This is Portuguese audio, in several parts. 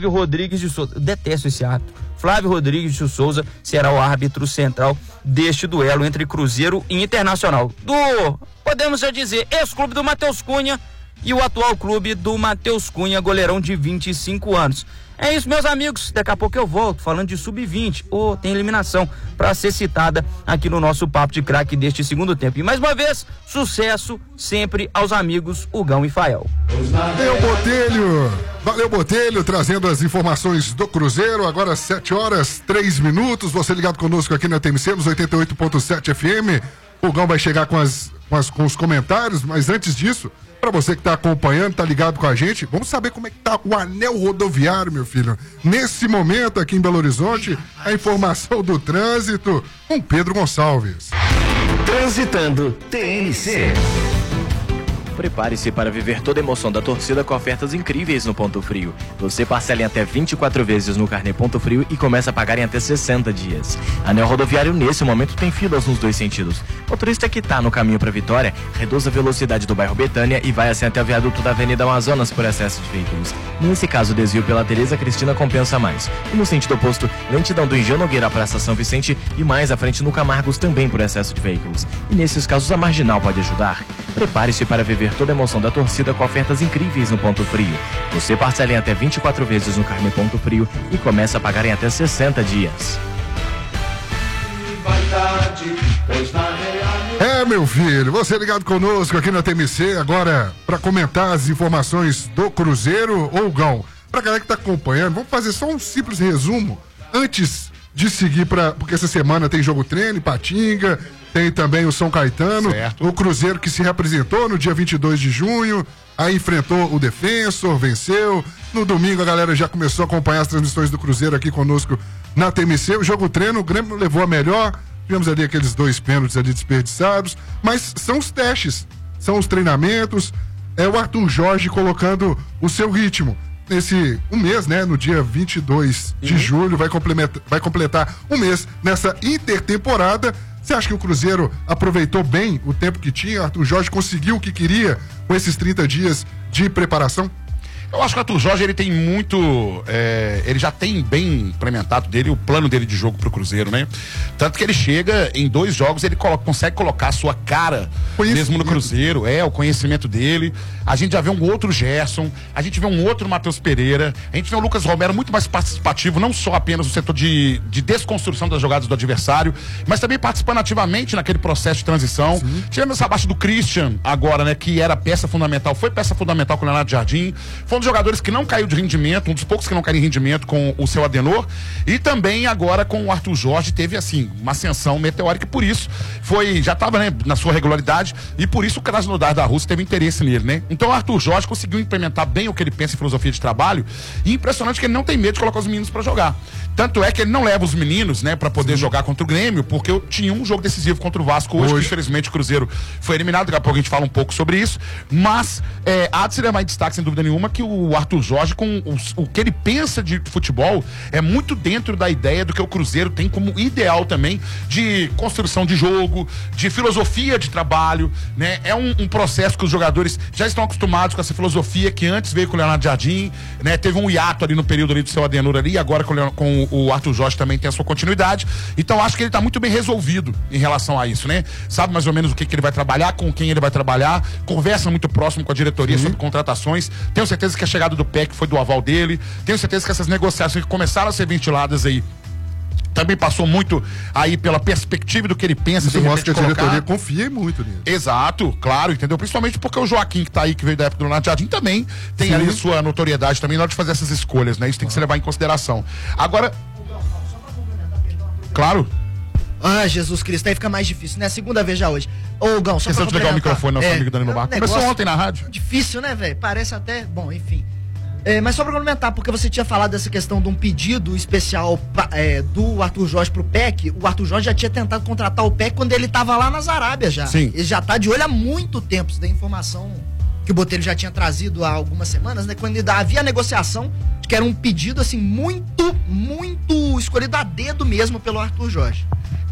Flávio Rodrigues de Souza. Eu detesto esse árbitro. Flávio Rodrigues de Souza será o árbitro central deste duelo entre Cruzeiro e Internacional. Podemos já dizer, ex-clube do Matheus Cunha e o atual clube do Matheus Cunha, goleirão de 25 anos. É isso, meus amigos, daqui a pouco eu volto falando de sub-20, tem eliminação para ser citada aqui no nosso Papo de Craque deste segundo tempo. E mais uma vez, sucesso sempre aos amigos Hugão e Fael. Valeu Botelho, trazendo as informações do Cruzeiro, agora 7h03, você ligado conosco aqui na TMC, nos 88.7 FM, o Hugão vai chegar com os comentários, mas antes disso, para você que tá acompanhando, tá ligado com a gente, vamos saber como é que tá o anel rodoviário, meu filho. Nesse momento aqui em Belo Horizonte, a informação do trânsito com Pedro Gonçalves. Transitando TNC. Prepare-se para viver toda a emoção da torcida com ofertas incríveis no Ponto Frio. Você parcela em até 24 vezes no carnê Ponto Frio e começa a pagar em até 60 dias. Anel rodoviário nesse momento tem filas nos dois sentidos. Motorista que está no caminho para Vitória, reduz a velocidade do bairro Betânia e vai assim até o viaduto da Avenida Amazonas por excesso de veículos. Nesse caso, o desvio pela Tereza Cristina compensa mais. E no sentido oposto, lentidão do Engenho Nogueira para a Estação Vicente e mais à frente no Camargos também por excesso de veículos. E nesses casos, a Marginal pode ajudar. Prepare-se para viver toda a emoção da torcida com ofertas incríveis no Ponto Frio. Você parcela em até 24 vezes no carnê Ponto Frio e começa a pagar em até 60 dias. Meu filho, você ligado conosco aqui na TMC, agora para comentar as informações do Cruzeiro. Hugão, pra galera que tá acompanhando, vamos fazer só um simples resumo antes de seguir porque essa semana tem jogo treino, Ipatinga, tem também o São Caetano, certo. O Cruzeiro que se representou no dia 22 de junho, aí enfrentou o Defensor, venceu. No domingo a galera já começou a acompanhar as transmissões do Cruzeiro aqui conosco na TMC. O jogo treino, o Grêmio levou a melhor, tivemos ali aqueles 2 pênaltis ali desperdiçados, mas são os testes, são os treinamentos, o Arthur Jorge colocando o seu ritmo. Nesse mês, né? No dia 22 de julho, vai completar um mês nessa intertemporada. Você acha que o Cruzeiro aproveitou bem o tempo que tinha? Arthur Jorge conseguiu o que queria com esses 30 dias de preparação? Eu acho que o Arthur Jorge, ele tem muito, ele já tem bem implementado o plano dele de jogo pro Cruzeiro, né? Tanto que ele chega em 2 jogos, ele consegue colocar a sua cara mesmo no Cruzeiro, o conhecimento dele. A gente já vê um outro Gerson, a gente vê um outro Matheus Pereira, a gente vê o Lucas Romero muito mais participativo, não só apenas no setor de desconstrução das jogadas do adversário, mas também participando ativamente naquele processo de transição. Tivemos essa baixa do Christian agora, né? Que era peça fundamental, foi peça fundamental com o Leonardo Jardim. Foi um dos jogadores que não caiu de rendimento, um dos poucos que não caiu de rendimento com o seu Adenor, e também agora com o Arthur Jorge teve assim uma ascensão meteórica, e por isso já estava, né, na sua regularidade, e por isso o Krasnodar da Rússia teve interesse nele, né? Então o Arthur Jorge conseguiu implementar bem o que ele pensa em filosofia de trabalho, e impressionante que ele não tem medo de colocar os meninos para jogar. Tanto é que ele não leva os meninos, né, para poder jogar contra o Grêmio, porque eu tinha um jogo decisivo contra o Vasco hoje. Que infelizmente o Cruzeiro foi eliminado, daqui a pouco a gente fala um pouco sobre isso, mas há de se levar em destaque, sem dúvida nenhuma, que o Arthur Jorge, com o que ele pensa de futebol, é muito dentro da ideia do que o Cruzeiro tem como ideal também de construção de jogo, de filosofia de trabalho, né? É um processo que os jogadores já estão acostumados com essa filosofia que antes veio com o Leonardo Jardim, né? Teve um hiato ali no período ali do seu Adenor ali, agora com o Arthur Jorge também tem a sua continuidade. Então acho que ele tá muito bem resolvido em relação a isso, né? Sabe mais ou menos o que ele vai trabalhar, com quem ele vai trabalhar, conversa muito próximo com a diretoria sobre contratações. Tenho certeza que a chegada do PEC foi do aval dele. Tenho certeza que essas negociações que começaram a ser ventiladas aí também passou muito aí pela perspectiva do que ele pensa. Isso mostra que a diretoria confia muito nele. Exato, claro, entendeu? Principalmente porque o Joaquim, que tá aí, que veio da época do Leonardo Jardim, também tem ali sua notoriedade também na hora de fazer essas escolhas, né? Isso tem que se levar em consideração. Agora, claro. Ah, Jesus Cristo, aí fica mais difícil, né? Segunda vez já hoje. Ô, Gão, só pra ligar o microfone, nosso amigo Danilo Marco. Começou ontem na rádio. Difícil, né, velho? Parece até... Bom, enfim. Mas só pra complementar, porque você tinha falado dessa questão de um pedido especial do Arthur Jorge pro PEC. O Arthur Jorge já tinha tentado contratar o PEC quando ele tava lá nas Arábias já. Sim. Ele já tá de olho há muito tempo. Isso da informação que o Botelho já tinha trazido há algumas semanas, né? Quando havia a negociação, que era um pedido, assim, muito escolhido a dedo mesmo pelo Arthur Jorge.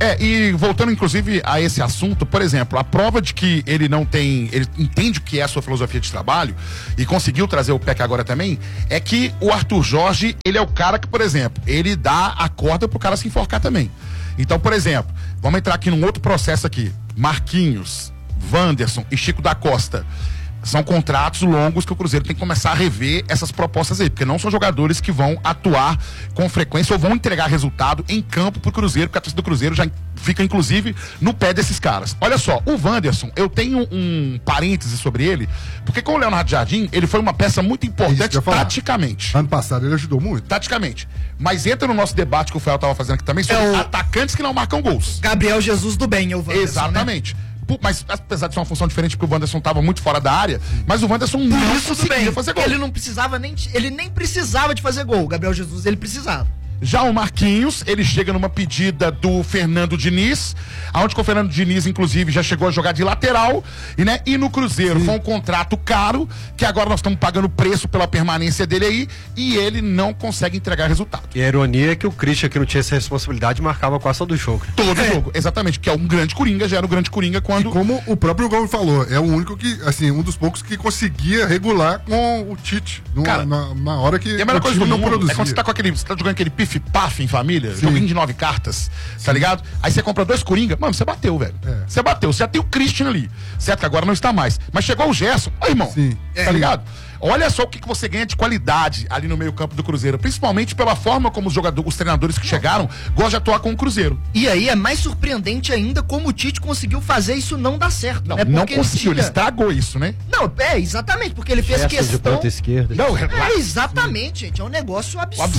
E voltando inclusive a esse assunto, por exemplo, a prova de que ele entende o que é a sua filosofia de trabalho e conseguiu trazer o PEC agora também, é que o Arthur Jorge, ele é o cara que, por exemplo, ele dá a corda pro cara se enforcar também. Então, por exemplo, vamos entrar aqui num outro processo aqui. Marquinhos, Wanderson e Chico da Costa. São contratos longos que o Cruzeiro tem que começar a rever essas propostas aí, porque não são jogadores que vão atuar com frequência ou vão entregar resultado em campo pro Cruzeiro, porque a torcida do Cruzeiro já fica, inclusive, no pé desses caras. Olha só, o Wanderson, eu tenho um parêntese sobre ele, porque com o Leonardo Jardim, ele foi uma peça muito importante taticamente. Ano passado ele ajudou muito. Taticamente. Mas entra no nosso debate que o Fel tava fazendo aqui também sobre atacantes que não marcam gols. Gabriel Jesus do bem, o Wanderson. Exatamente. Né? Mas apesar de ser uma função diferente, porque o Wanderson estava muito fora da área, mas o Wanderson não conseguia fazer gol. Ele não precisava ele nem precisava de fazer gol. O Gabriel Jesus, ele precisava. Já o Marquinhos, ele chega numa pedida do Fernando Diniz, aonde o Fernando Diniz, inclusive, já chegou a jogar de lateral, e no Cruzeiro foi um contrato caro, que agora nós estamos pagando preço pela permanência dele aí, e ele não consegue entregar resultado. E a ironia é que o Christian, que não tinha essa responsabilidade, marcava quase todo o jogo. Todo jogo, exatamente, que é um grande coringa, já era o grande coringa quando... E como o próprio Gol falou, é o único que, assim, um dos poucos que conseguia regular com o Tite, na hora que a melhor coisa do não mundo produzia. é quando você tá jogando aquele pif-paf em família, joguinho de 9 cartas, tá ligado? Aí você compra 2 coringa, mano, você bateu, velho. Você bateu, você já tem o Christian ali, certo? Que agora não está mais. Mas chegou o Gerson, ó, irmão, tá ligado? Olha só o que você ganha de qualidade ali no meio campo do Cruzeiro, principalmente pela forma como os treinadores que chegaram gostam de atuar com o Cruzeiro. E aí é mais surpreendente ainda como o Tite conseguiu fazer isso não dar certo. Não conseguiu, ele estragou isso, né? Não, exatamente, porque ele fez questão... de ponta esquerda. Não, exatamente, gente, é um negócio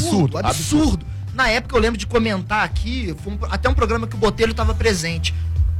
absurdo. Na época eu lembro de comentar aqui, foi até um programa que o Botelho estava presente.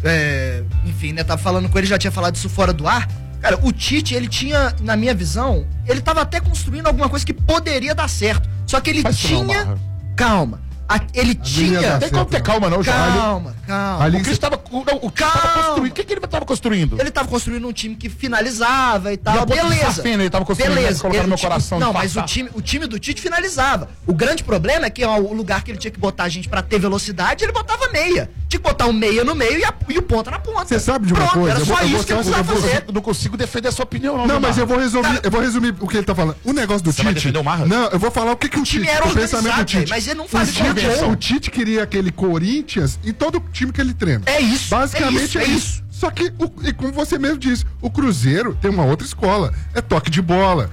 Enfim, né, tava falando com ele, já tinha falado isso fora do ar. Cara, o Tite, ele tinha, na minha visão, ele tava até construindo alguma coisa que poderia dar certo. Só que ele tinha... Calma. Ele tinha... Não tem como ter calma não, Calma. O Cris tava construindo. O que ele tava construindo? Ele tava construindo um time que finalizava e tal. Beleza. Ele tava construindo, colocando no meu coração. Não, mas o time do Tite finalizava. O grande problema é que o lugar que ele tinha que botar a gente pra ter velocidade, ele botava meia. Tinha que botar um meia no meio e o ponta na ponta. Você sabe de uma coisa? Era só isso que ele precisava fazer. Eu não consigo defender a sua opinião, não. Mas eu vou resumir o que ele tá falando. O negócio do Tite... Vai defender o Marra? Não, eu vou falar o que o time era organizado, mas ele não fazia. O Tite queria aquele Corinthians em todo time que ele treina. É isso. Basicamente é isso. Só que, e como você mesmo disse, o Cruzeiro tem uma outra escola. É toque de bola,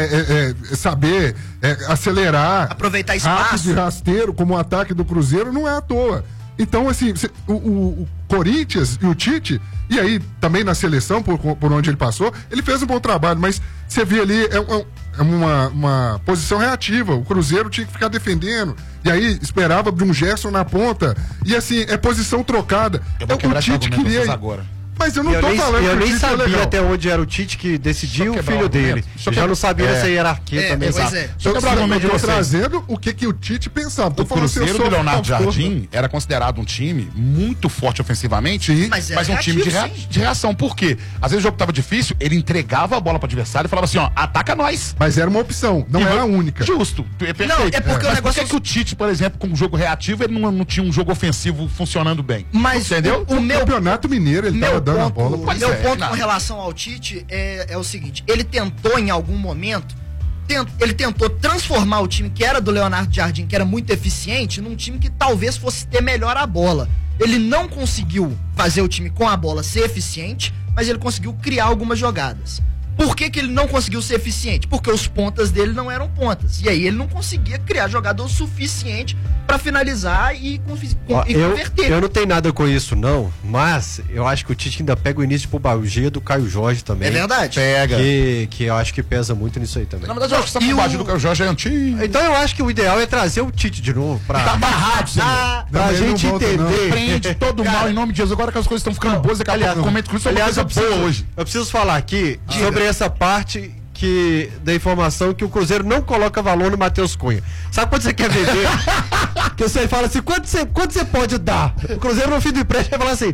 saber acelerar. Aproveitar espaço. Rápido e rasteiro, como o ataque do Cruzeiro, não é à toa. Então, assim, o Corinthians e o Tite, e aí também na seleção, por onde ele passou, ele fez um bom trabalho, mas você vê ali, é uma posição reativa. O Cruzeiro tinha que ficar defendendo, e aí esperava de um Gerson na ponta, e assim, é posição trocada. O Tite queria... agora. Mas eu não tô falando que eu o nem Tite é sabia legal. até onde era o Tite que decidiu o filho dele. Eu já não sabia dessa hierarquia também, sabe? Eu tô trazendo o que o Tite pensava. O Cruzeiro do Leonardo Jardim era considerado um time muito forte ofensivamente, mas um time de reação. Por quê? Às vezes o jogo tava difícil, ele entregava a bola pro adversário e falava assim, ó, ataca nós. Mas era uma opção, não era a única. Justo, perfeito. Não, é porque o negócio que o Tite, por exemplo, com um jogo reativo, ele não tinha um jogo ofensivo funcionando bem. Mas entendeu? O Campeonato Mineiro, ele tava dando a bola. Meu ponto com relação ao Tite é o seguinte, ele tentou em algum momento, ele tentou transformar o time que era do Leonardo Jardim, que era muito eficiente, num time que talvez fosse ter melhor a bola. Ele não conseguiu fazer o time com a bola ser eficiente, mas ele conseguiu criar algumas jogadas. Por que ele não conseguiu ser eficiente? Porque os pontas dele não eram pontas. E aí ele não conseguia criar jogador o suficiente para finalizar e converter. Eu não tenho nada com isso, não. Mas eu acho que o Tite ainda pega o início de pubalgia do Caio Jorge também. É verdade. Pega. Que eu acho que pesa muito nisso aí também. Na verdade, eu acho que essa pubalgia do Caio Jorge é antiga. Então eu acho que o ideal é trazer o Tite de novo pra... Tá barrado, senhor. Pra gente entender. Prende todo mal em nome de Jesus. Agora que as coisas estão ficando boas, daqui a pouco eu comento com isso, aliás, eu preciso, hoje. Eu preciso falar aqui sobre essa parte da informação que o Cruzeiro não coloca valor no Matheus Cunha. Sabe quando você quer vender? Que você fala assim, quanto você pode dar? O Cruzeiro no fim do empréstimo vai falar assim,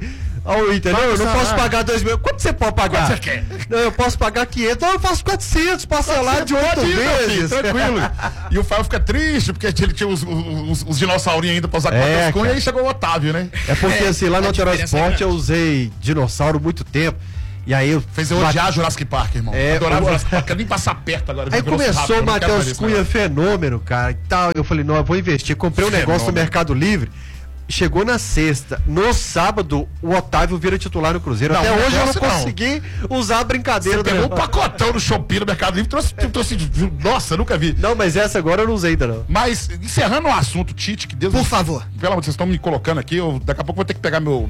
ao Inter. Não, eu não posso pagar 2 mil. Quanto você pode pagar? Quanto você quer? Não, eu posso pagar 500. Não, eu faço 400, parcelar de 8 vezes. Tranquilo. E o Fábio fica triste, porque ele tinha os dinossaurinhos ainda pra usar com a Cunha, e aí chegou o Otávio, né? É porque assim, lá no Alterosa Esporte eu usei dinossauro muito tempo. E aí eu fez eu odiar Jurassic Park, irmão. Adorava Jurassic Park, quero nem passar perto agora. Aí começou o Matheus Cunha fenômeno, cara, e tal. Eu falei, não, eu vou investir. Comprei um negócio no Mercado Livre. Chegou na sexta. No sábado, o Otávio vira titular no Cruzeiro. Até hoje eu não consegui usar a brincadeira. Você pegou um pacotão no Shopee, no Mercado Livre, trouxe, nossa, nunca vi. Não, mas essa agora eu não usei ainda, não. Mas, encerrando o assunto, Tite, que Deus... Por favor. Pelo amor de Deus, vocês estão me colocando aqui, daqui a pouco vou ter que pegar meu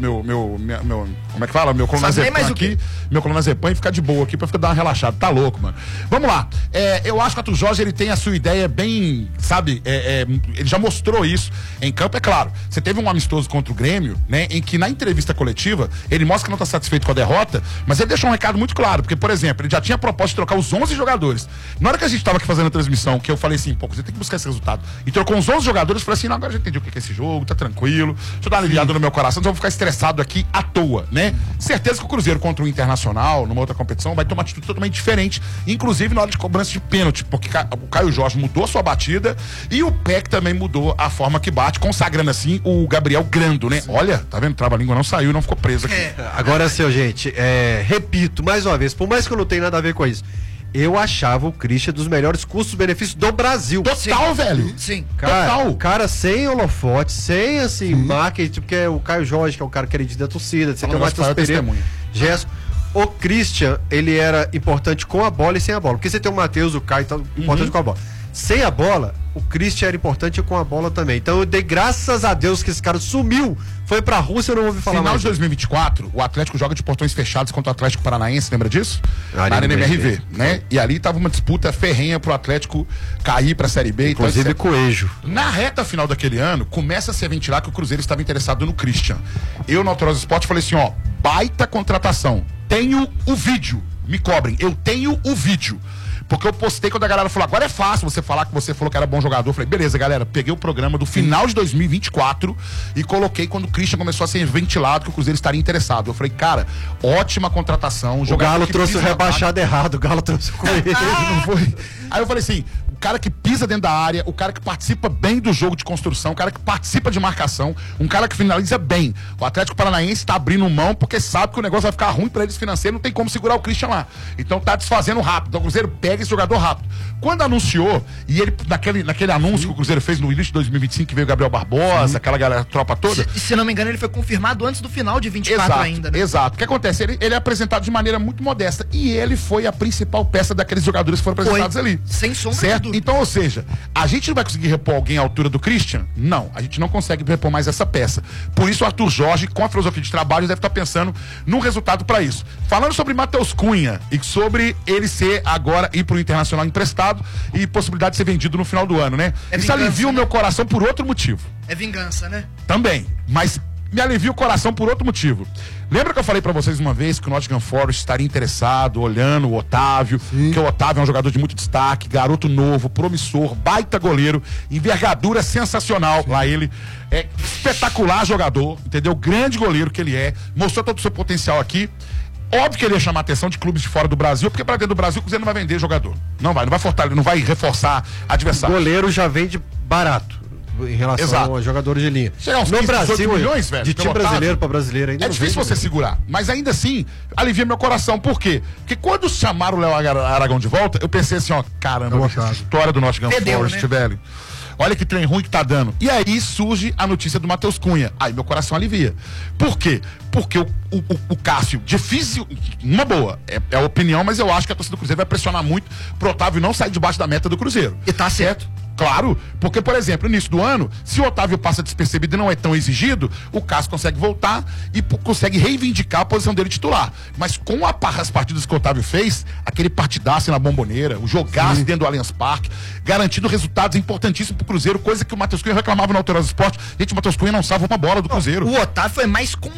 como é que fala? Meu clonazepam aqui, meu clonazepam e ficar de boa aqui pra dar uma relaxada. Tá louco, mano. Vamos lá. Eu acho que o Arthur Jorge, ele tem a sua ideia bem, sabe, ele já mostrou isso em campo, é claro. Você teve um amistoso contra o Grêmio, né, em que na entrevista coletiva ele mostra que não está satisfeito com a derrota, mas ele deixou um recado muito claro, porque, por exemplo, ele já tinha proposta de trocar os 11 jogadores. Na hora que a gente estava aqui fazendo a transmissão, que eu falei assim, pô, você tem que buscar esse resultado, e trocou os 11 jogadores, eu falei assim, não, agora eu já entendi o que é esse jogo, tá tranquilo, deixa eu dar uma aliviada no meu coração, então eu vou ficar estressado aqui à toa, né? Certeza que o Cruzeiro contra o Internacional, numa outra competição, vai ter uma atitude totalmente diferente, inclusive na hora de cobrança de pênalti, porque o Caio Jorge mudou a sua batida e o Peck também mudou a forma que bate, consagrando assim o Gabriel Grando, né? Sim. Olha, tá vendo? Trava-língua não saiu, não ficou preso aqui. Agora, seu gente, repito mais uma vez, por mais que eu não tenha nada a ver com isso, eu achava o Christian dos melhores custos-benefícios do Brasil. Total, velho. Sim. Cara sem holofote, sem, assim, marketing, porque é o Caio Jorge, que é o cara querido da torcida, você tem o Matheus Pereira, Gerson. O Christian, ele era importante com a bola e sem a bola. Porque você tem o Matheus, o Caio, tá importante com a bola. Sem a bola, o Christian era importante com a bola também. Então eu dei graças a Deus que esse cara sumiu, foi pra Rússia, eu não ouvi falar mais. Final de 2024, o Atlético joga de portões fechados contra o Atlético Paranaense, lembra disso? Na Arena MRV, né? E ali tava uma disputa ferrenha pro Atlético cair pra Série B. Inclusive então, Coelho. Na reta final daquele ano, começa a se ventilar que o Cruzeiro estava interessado no Christian. Eu, no Alterosa Esporte, falei assim, ó, baita contratação. Tenho o vídeo, me cobrem, eu tenho o vídeo. Porque eu postei quando a galera falou, agora é fácil você falar que você falou que era bom jogador. Eu falei, beleza, galera, peguei o programa do final de 2024 e coloquei quando o Christian começou a ser ventilado que o Cruzeiro estaria interessado. Eu falei, cara, ótima contratação. O Galo trouxe o rebaixado errado, o Galo trouxe o Coelho. Não foi. Aí eu falei assim, o cara que pisa dentro da área, o cara que participa bem do jogo de construção, o cara que participa de marcação, um cara que finaliza bem. O Atlético Paranaense tá abrindo mão porque sabe que o negócio vai ficar ruim pra eles financeiro, não tem como segurar o Christian lá. Então tá desfazendo rápido. Então o Cruzeiro pega esse jogador rápido. Quando anunciou, e ele, naquele anúncio que o Cruzeiro fez no início de 2025, que veio o Gabriel Barbosa, aquela galera, tropa toda. Se não me engano, ele foi confirmado antes do final de 24 ainda, né? Exato. O que acontece? Ele é apresentado de maneira muito modesta. E ele foi a principal peça daqueles jogadores que foram apresentados ali. Sem sombra certo? de dúvida. Então, ou seja, a gente não vai conseguir repor alguém à altura do Christian? Não, a gente não consegue repor mais essa peça. Por isso o Arthur Jorge, com a filosofia de trabalho, deve estar pensando num resultado para isso. Falando sobre Matheus Cunha e sobre ele ser agora ir pro Internacional emprestado e possibilidade de ser vendido no final do ano, né? Isso alivia o meu coração por outro motivo. É vingança, né? Também, mas me alivia o coração por outro motivo. Lembra que eu falei pra vocês uma vez que o Nottingham Forest estaria interessado, olhando o Otávio, que o Otávio é um jogador de muito destaque, garoto novo, promissor, baita goleiro, envergadura sensacional. Lá ele é espetacular jogador, entendeu? Grande goleiro que ele é, mostrou todo o seu potencial aqui. Óbvio que ele ia chamar a atenção de clubes de fora do Brasil, porque para dentro do Brasil o Cruzeiro não vai vender jogador. Não vai fortalecer, não vai reforçar adversário. O goleiro já vende barato em relação aos jogadores de linha. No Brasil, milhões, velho, de time brasileiro para brasileiro ainda é difícil você segurar, mas ainda assim alivia meu coração. Por quê? Porque quando chamaram o Léo Aragão de volta, eu pensei assim, ó, caramba, essa história do Nottingham Forest, velho. Olha que trem ruim que tá dando. E aí surge a notícia do Matheus Cunha. Aí meu coração alivia. Por quê? Porque o Cássio, difícil, uma boa, é a opinião, mas eu acho que a torcida do Cruzeiro vai pressionar muito pro Otávio não sair debaixo da meta do Cruzeiro. E tá certo. Claro, porque, por exemplo, no início do ano, se o Otávio passa despercebido e não é tão exigido, o Cássio consegue voltar e consegue reivindicar a posição dele titular. Mas com as partidas que o Otávio fez, aquele partidaço na Bomboneira, o jogaço dentro do Allianz Parque, garantindo resultados importantíssimos pro Cruzeiro, coisa que o Matheus Cunha reclamava no Alterosa Esporte. Gente, o Matheus Cunha não salva uma bola do Cruzeiro. O Otávio foi mais constante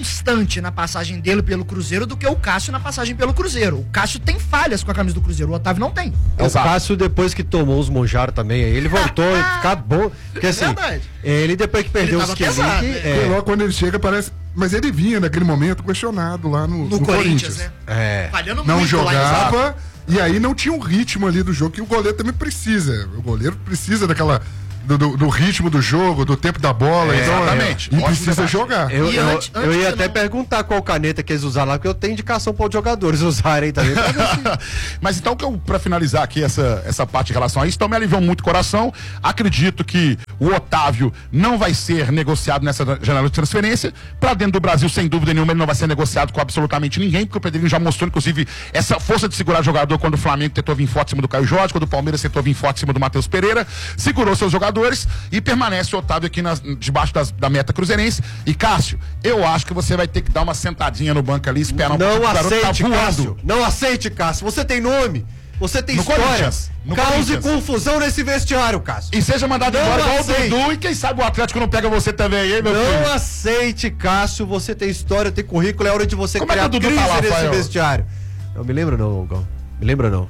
brilhante na passagem dele pelo Cruzeiro do que o Cássio na passagem pelo Cruzeiro. O Cássio tem falhas com a camisa do Cruzeiro, o Otávio não tem. O Cássio, depois que tomou os Monjaro também, ele voltou a ficar bom. Porque assim, ele depois que perdeu os Kilic... Logo quando ele chega, parece... Mas ele vinha naquele momento questionado lá no Corinthians. Né? Falhando não muito jogava, lá, e aí não tinha um ritmo ali do jogo que o goleiro também precisa. O goleiro precisa daquela... Do ritmo do jogo, do tempo da bola. Então, exatamente. E precisa jogar. Eu ia até perguntar qual caneta que eles usaram lá, porque eu tenho indicação para os jogadores usarem também. Mas então, pra finalizar aqui essa parte em relação a isso, então me aliviou muito o coração. Acredito que o Otávio não vai ser negociado nessa janela de transferência. Pra dentro do Brasil, sem dúvida nenhuma, ele não vai ser negociado com absolutamente ninguém, porque o Pedrinho já mostrou, inclusive, essa força de segurar jogador quando o Flamengo tentou vir forte em cima do Caio Jorge, quando o Palmeiras tentou vir forte em cima do Matheus Pereira, segurou seus jogadores e permanece o Otávio aqui debaixo da meta cruzeirense. E Cássio, eu acho que você vai ter que dar uma sentadinha no banco ali e esperar um pouco. Não aceite, Cássio. Não aceite, Cássio. Você tem nome. Você tem história. Cause confusão nesse vestiário, Cássio. E seja mandado embora igual o Dudu, e quem sabe o Atlético não pega você também, hein, meu filho? Não aceite, Cássio. Você tem história, tem currículo. É hora de você criar crise nesse vestiário. Não me lembra não, Gão. Me lembra não.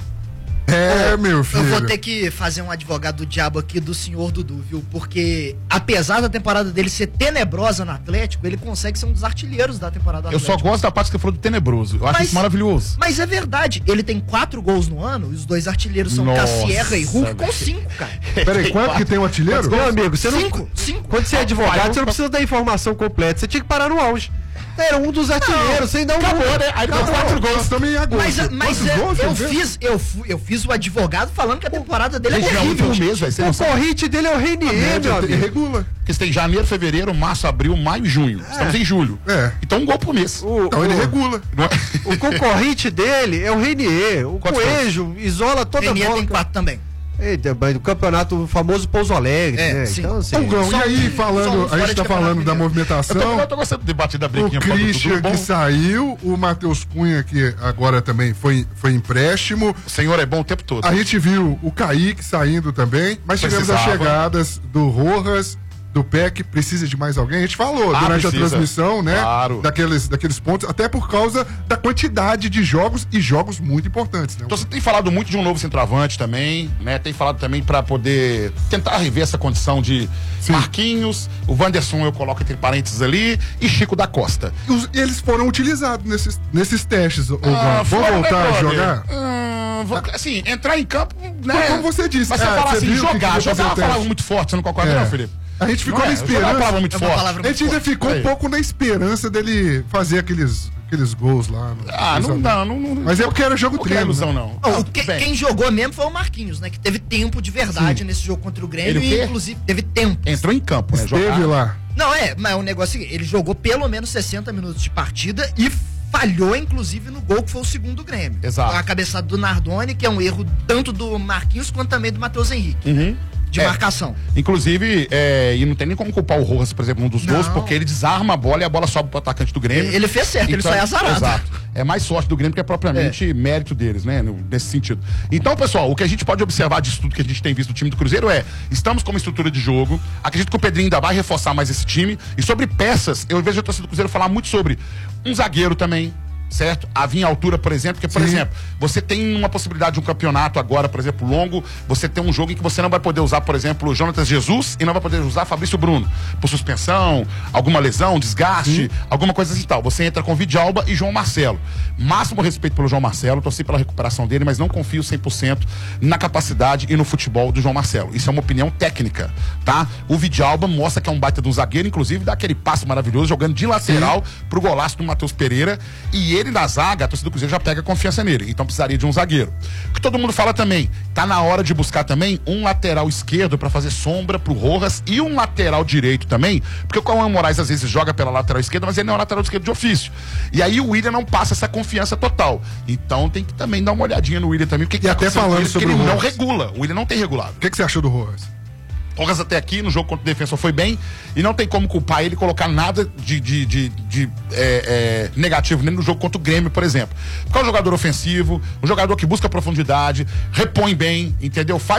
Meu filho. Eu vou ter que fazer um advogado do diabo aqui do senhor Dudu, viu? Porque, apesar da temporada dele ser tenebrosa no Atlético, ele consegue ser um dos artilheiros da temporada do Atlético. Eu só gosto da parte que você falou do tenebroso. Eu acho isso maravilhoso. Mas é verdade. Ele tem 4 gols no ano e os 2 artilheiros são Cassierra e Hulk com 5, cara. Peraí, quanto que tem um artilheiro? Meu amigo, você não... 5. Quando você é advogado, você não precisa da informação completa. Você tinha que parar no auge. Era um dos artilheiros, sem dar um acabou, né? Aí deu 4 gols também em agosto. Mas eu fiz o advogado falando que a temporada dele é horrível. O corrente dele é o Renier, meu amigo. Regula. Porque você tem janeiro, fevereiro, março, abril, maio e junho. Estamos em julho. Então 1 gol por mês. Então ele regula. O concorrente dele é o Renier. O Coelho isola toda a bola. Renier tem 4 também. Do campeonato, o famoso Pouso Alegre, né? Sim. Então, assim, e aí, a gente tá falando da movimentação. Eu tô gostando do debate da O Christian que saiu, o Matheus Cunha que agora também foi empréstimo. O senhor é bom o tempo todo. A gente viu o Kaique saindo também, mas tivemos as chegadas do Rojas, do PEC. Precisa de mais alguém? A gente falou durante a transmissão, né? Claro. Daqueles pontos, até por causa da quantidade de jogos e jogos muito importantes, né? Então você tem falado muito de um novo centroavante também, né? Tem falado também pra poder tentar rever essa condição de Marquinhos, o Wanderson eu coloco entre parênteses ali, e Chico da Costa. E eles foram utilizados nesses testes, vão voltar a jogar? Assim, entrar em campo, né? Como você disse. Mas você fala assim, jogar é uma palavra muito forte, você não concorda não, Felipe? A gente ficou na esperança. Muito forte. A gente ainda ficou um pouco na esperança dele fazer aqueles gols lá. Não. Mas é porque era jogo treino. Não. Quem jogou mesmo foi o Marquinhos, né? Que teve tempo de verdade nesse jogo contra o Grêmio e, inclusive, teve tempo. Entrou em campo, né? Esteve lá. Não, mas o negócio é que ele jogou pelo menos 60 minutos de partida e falhou, inclusive, no gol que foi o segundo do Grêmio. Exato. A cabeçada do Nardoni, que é um erro tanto do Marquinhos quanto também do Matheus Henrique. De marcação. Inclusive, e não tem nem como culpar o Rojas, por exemplo, num dos gols, porque ele desarma a bola e a bola sobe pro atacante do Grêmio. Ele fez certo, ele só é azarado. Exato. É mais sorte do Grêmio que é propriamente mérito deles, né? Nesse sentido. Então, pessoal, o que a gente pode observar disso tudo que a gente tem visto do time do Cruzeiro estamos com uma estrutura de jogo, acredito que o Pedrinho ainda vai reforçar mais esse time, e sobre peças, eu vejo a torcida do Cruzeiro falar muito sobre um zagueiro também, certo? A vir à altura, por exemplo, porque, por exemplo, você tem uma possibilidade de um campeonato agora, por exemplo, longo, você tem um jogo em que você não vai poder usar, por exemplo, o Jonatas Jesus e não vai poder usar Fabrício Bruno, por suspensão, alguma lesão, desgaste, alguma coisa assim e tal. Você entra com Vidalba e João Marcelo. Máximo respeito pelo João Marcelo, torci pela recuperação dele, mas não confio 100% na capacidade e no futebol do João Marcelo. Isso é uma opinião técnica, tá? O Vidalba mostra que é um baita de um zagueiro, inclusive dá aquele passo maravilhoso, jogando de lateral pro golaço do Matheus Pereira, e ele na zaga, a torcida do Cruzeiro já pega confiança nele, então precisaria de um zagueiro. O que todo mundo fala também, tá na hora de buscar também um lateral esquerdo pra fazer sombra pro Rojas e um lateral direito também, porque o Cauã Moraes às vezes joga pela lateral esquerda, mas ele não é um lateral esquerdo de ofício. E aí o William não passa essa confiança total. Então tem que também dar uma olhadinha no William também, porque até falando sobre ele o não regula, o William não tem regulado. O que você achou do Rojas? Rojas até aqui, no jogo contra o Defensor foi bem, e não tem como culpar ele colocar nada de negativo nem no jogo contra o Grêmio, por exemplo. Porque é um jogador ofensivo, um jogador que busca profundidade, repõe bem, entendeu? Faz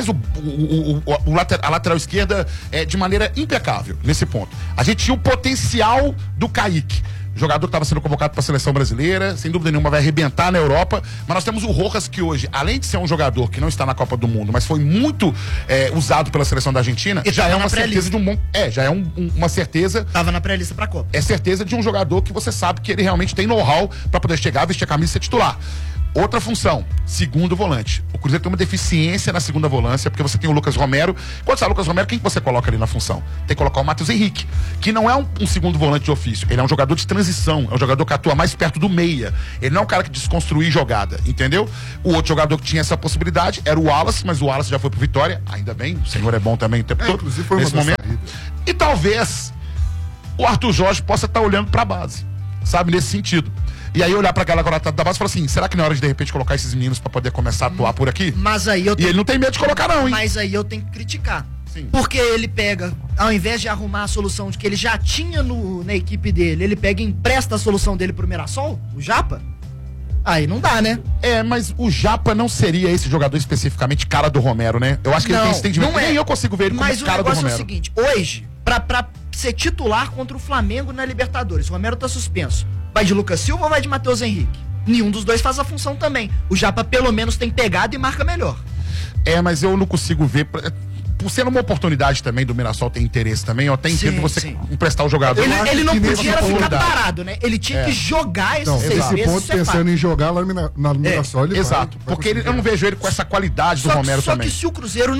a lateral esquerda de maneira impecável nesse ponto. A gente tinha o potencial do Kaique, jogador que estava sendo convocado para a seleção brasileira, sem dúvida nenhuma vai arrebentar na Europa, mas nós temos o Rojas, que hoje, além de ser um jogador que não está na Copa do Mundo, mas foi muito usado pela seleção da Argentina, e já é uma certeza de um bom... já é uma certeza... Tava na pré-lista pra Copa. É certeza de um jogador que você sabe que ele realmente tem know-how para poder chegar, vestir a camisa e ser titular. Outra função, segundo volante. O Cruzeiro tem uma deficiência na segunda volância, porque você tem o Lucas Romero. Quando sai o Lucas Romero, quem que você coloca ali na função? Tem que colocar o Matheus Henrique, que não é um segundo volante de ofício. Ele é um jogador de transição, é um jogador que atua mais perto do meia. Ele não é um cara que desconstrui jogada, entendeu? O outro jogador que tinha essa possibilidade era o Wallace, mas o Wallace já foi pro Vitória. Ainda bem, o senhor é bom também o tempo todo. Inclusive foi nesse momento. E talvez o Arthur Jorge possa estar olhando pra base, sabe, nesse sentido. E aí olhar pra aquela garotada da base e falar assim, será que não é hora de repente colocar esses meninos pra poder começar a atuar por aqui? Mas aí E ele não tem medo de colocar não, hein? Mas aí eu tenho que criticar. Sim. Porque ele pega, ao invés de arrumar a solução de que ele já tinha na equipe dele, ele pega e empresta a solução dele pro Mirassol, o Japa? Aí não dá, né? Mas o Japa não seria esse jogador especificamente cara do Romero, né? Eu acho que ele tem esse entendimento. Não é. Nem eu consigo ver ele como mas cara do Romero. Mas o negócio é o seguinte, hoje, pra ser titular contra o Flamengo na Libertadores, o Romero tá suspenso. Vai de Lucas Silva ou vai de Matheus Henrique? Nenhum dos dois faz a função também. O Japa pelo menos tem pegado e marca melhor. Mas eu não consigo ver... Por ser uma oportunidade também do Mirassol ter interesse também, eu até entendo você emprestar o jogador. Ele não podia ficar parado, né? Ele tinha que jogar esses 6 meses. Esse ponto, pensando em jogar lá na Mirassol, ele exato. Porque eu não vejo ele com essa qualidade do Romero também. Só que se o Cruzeiro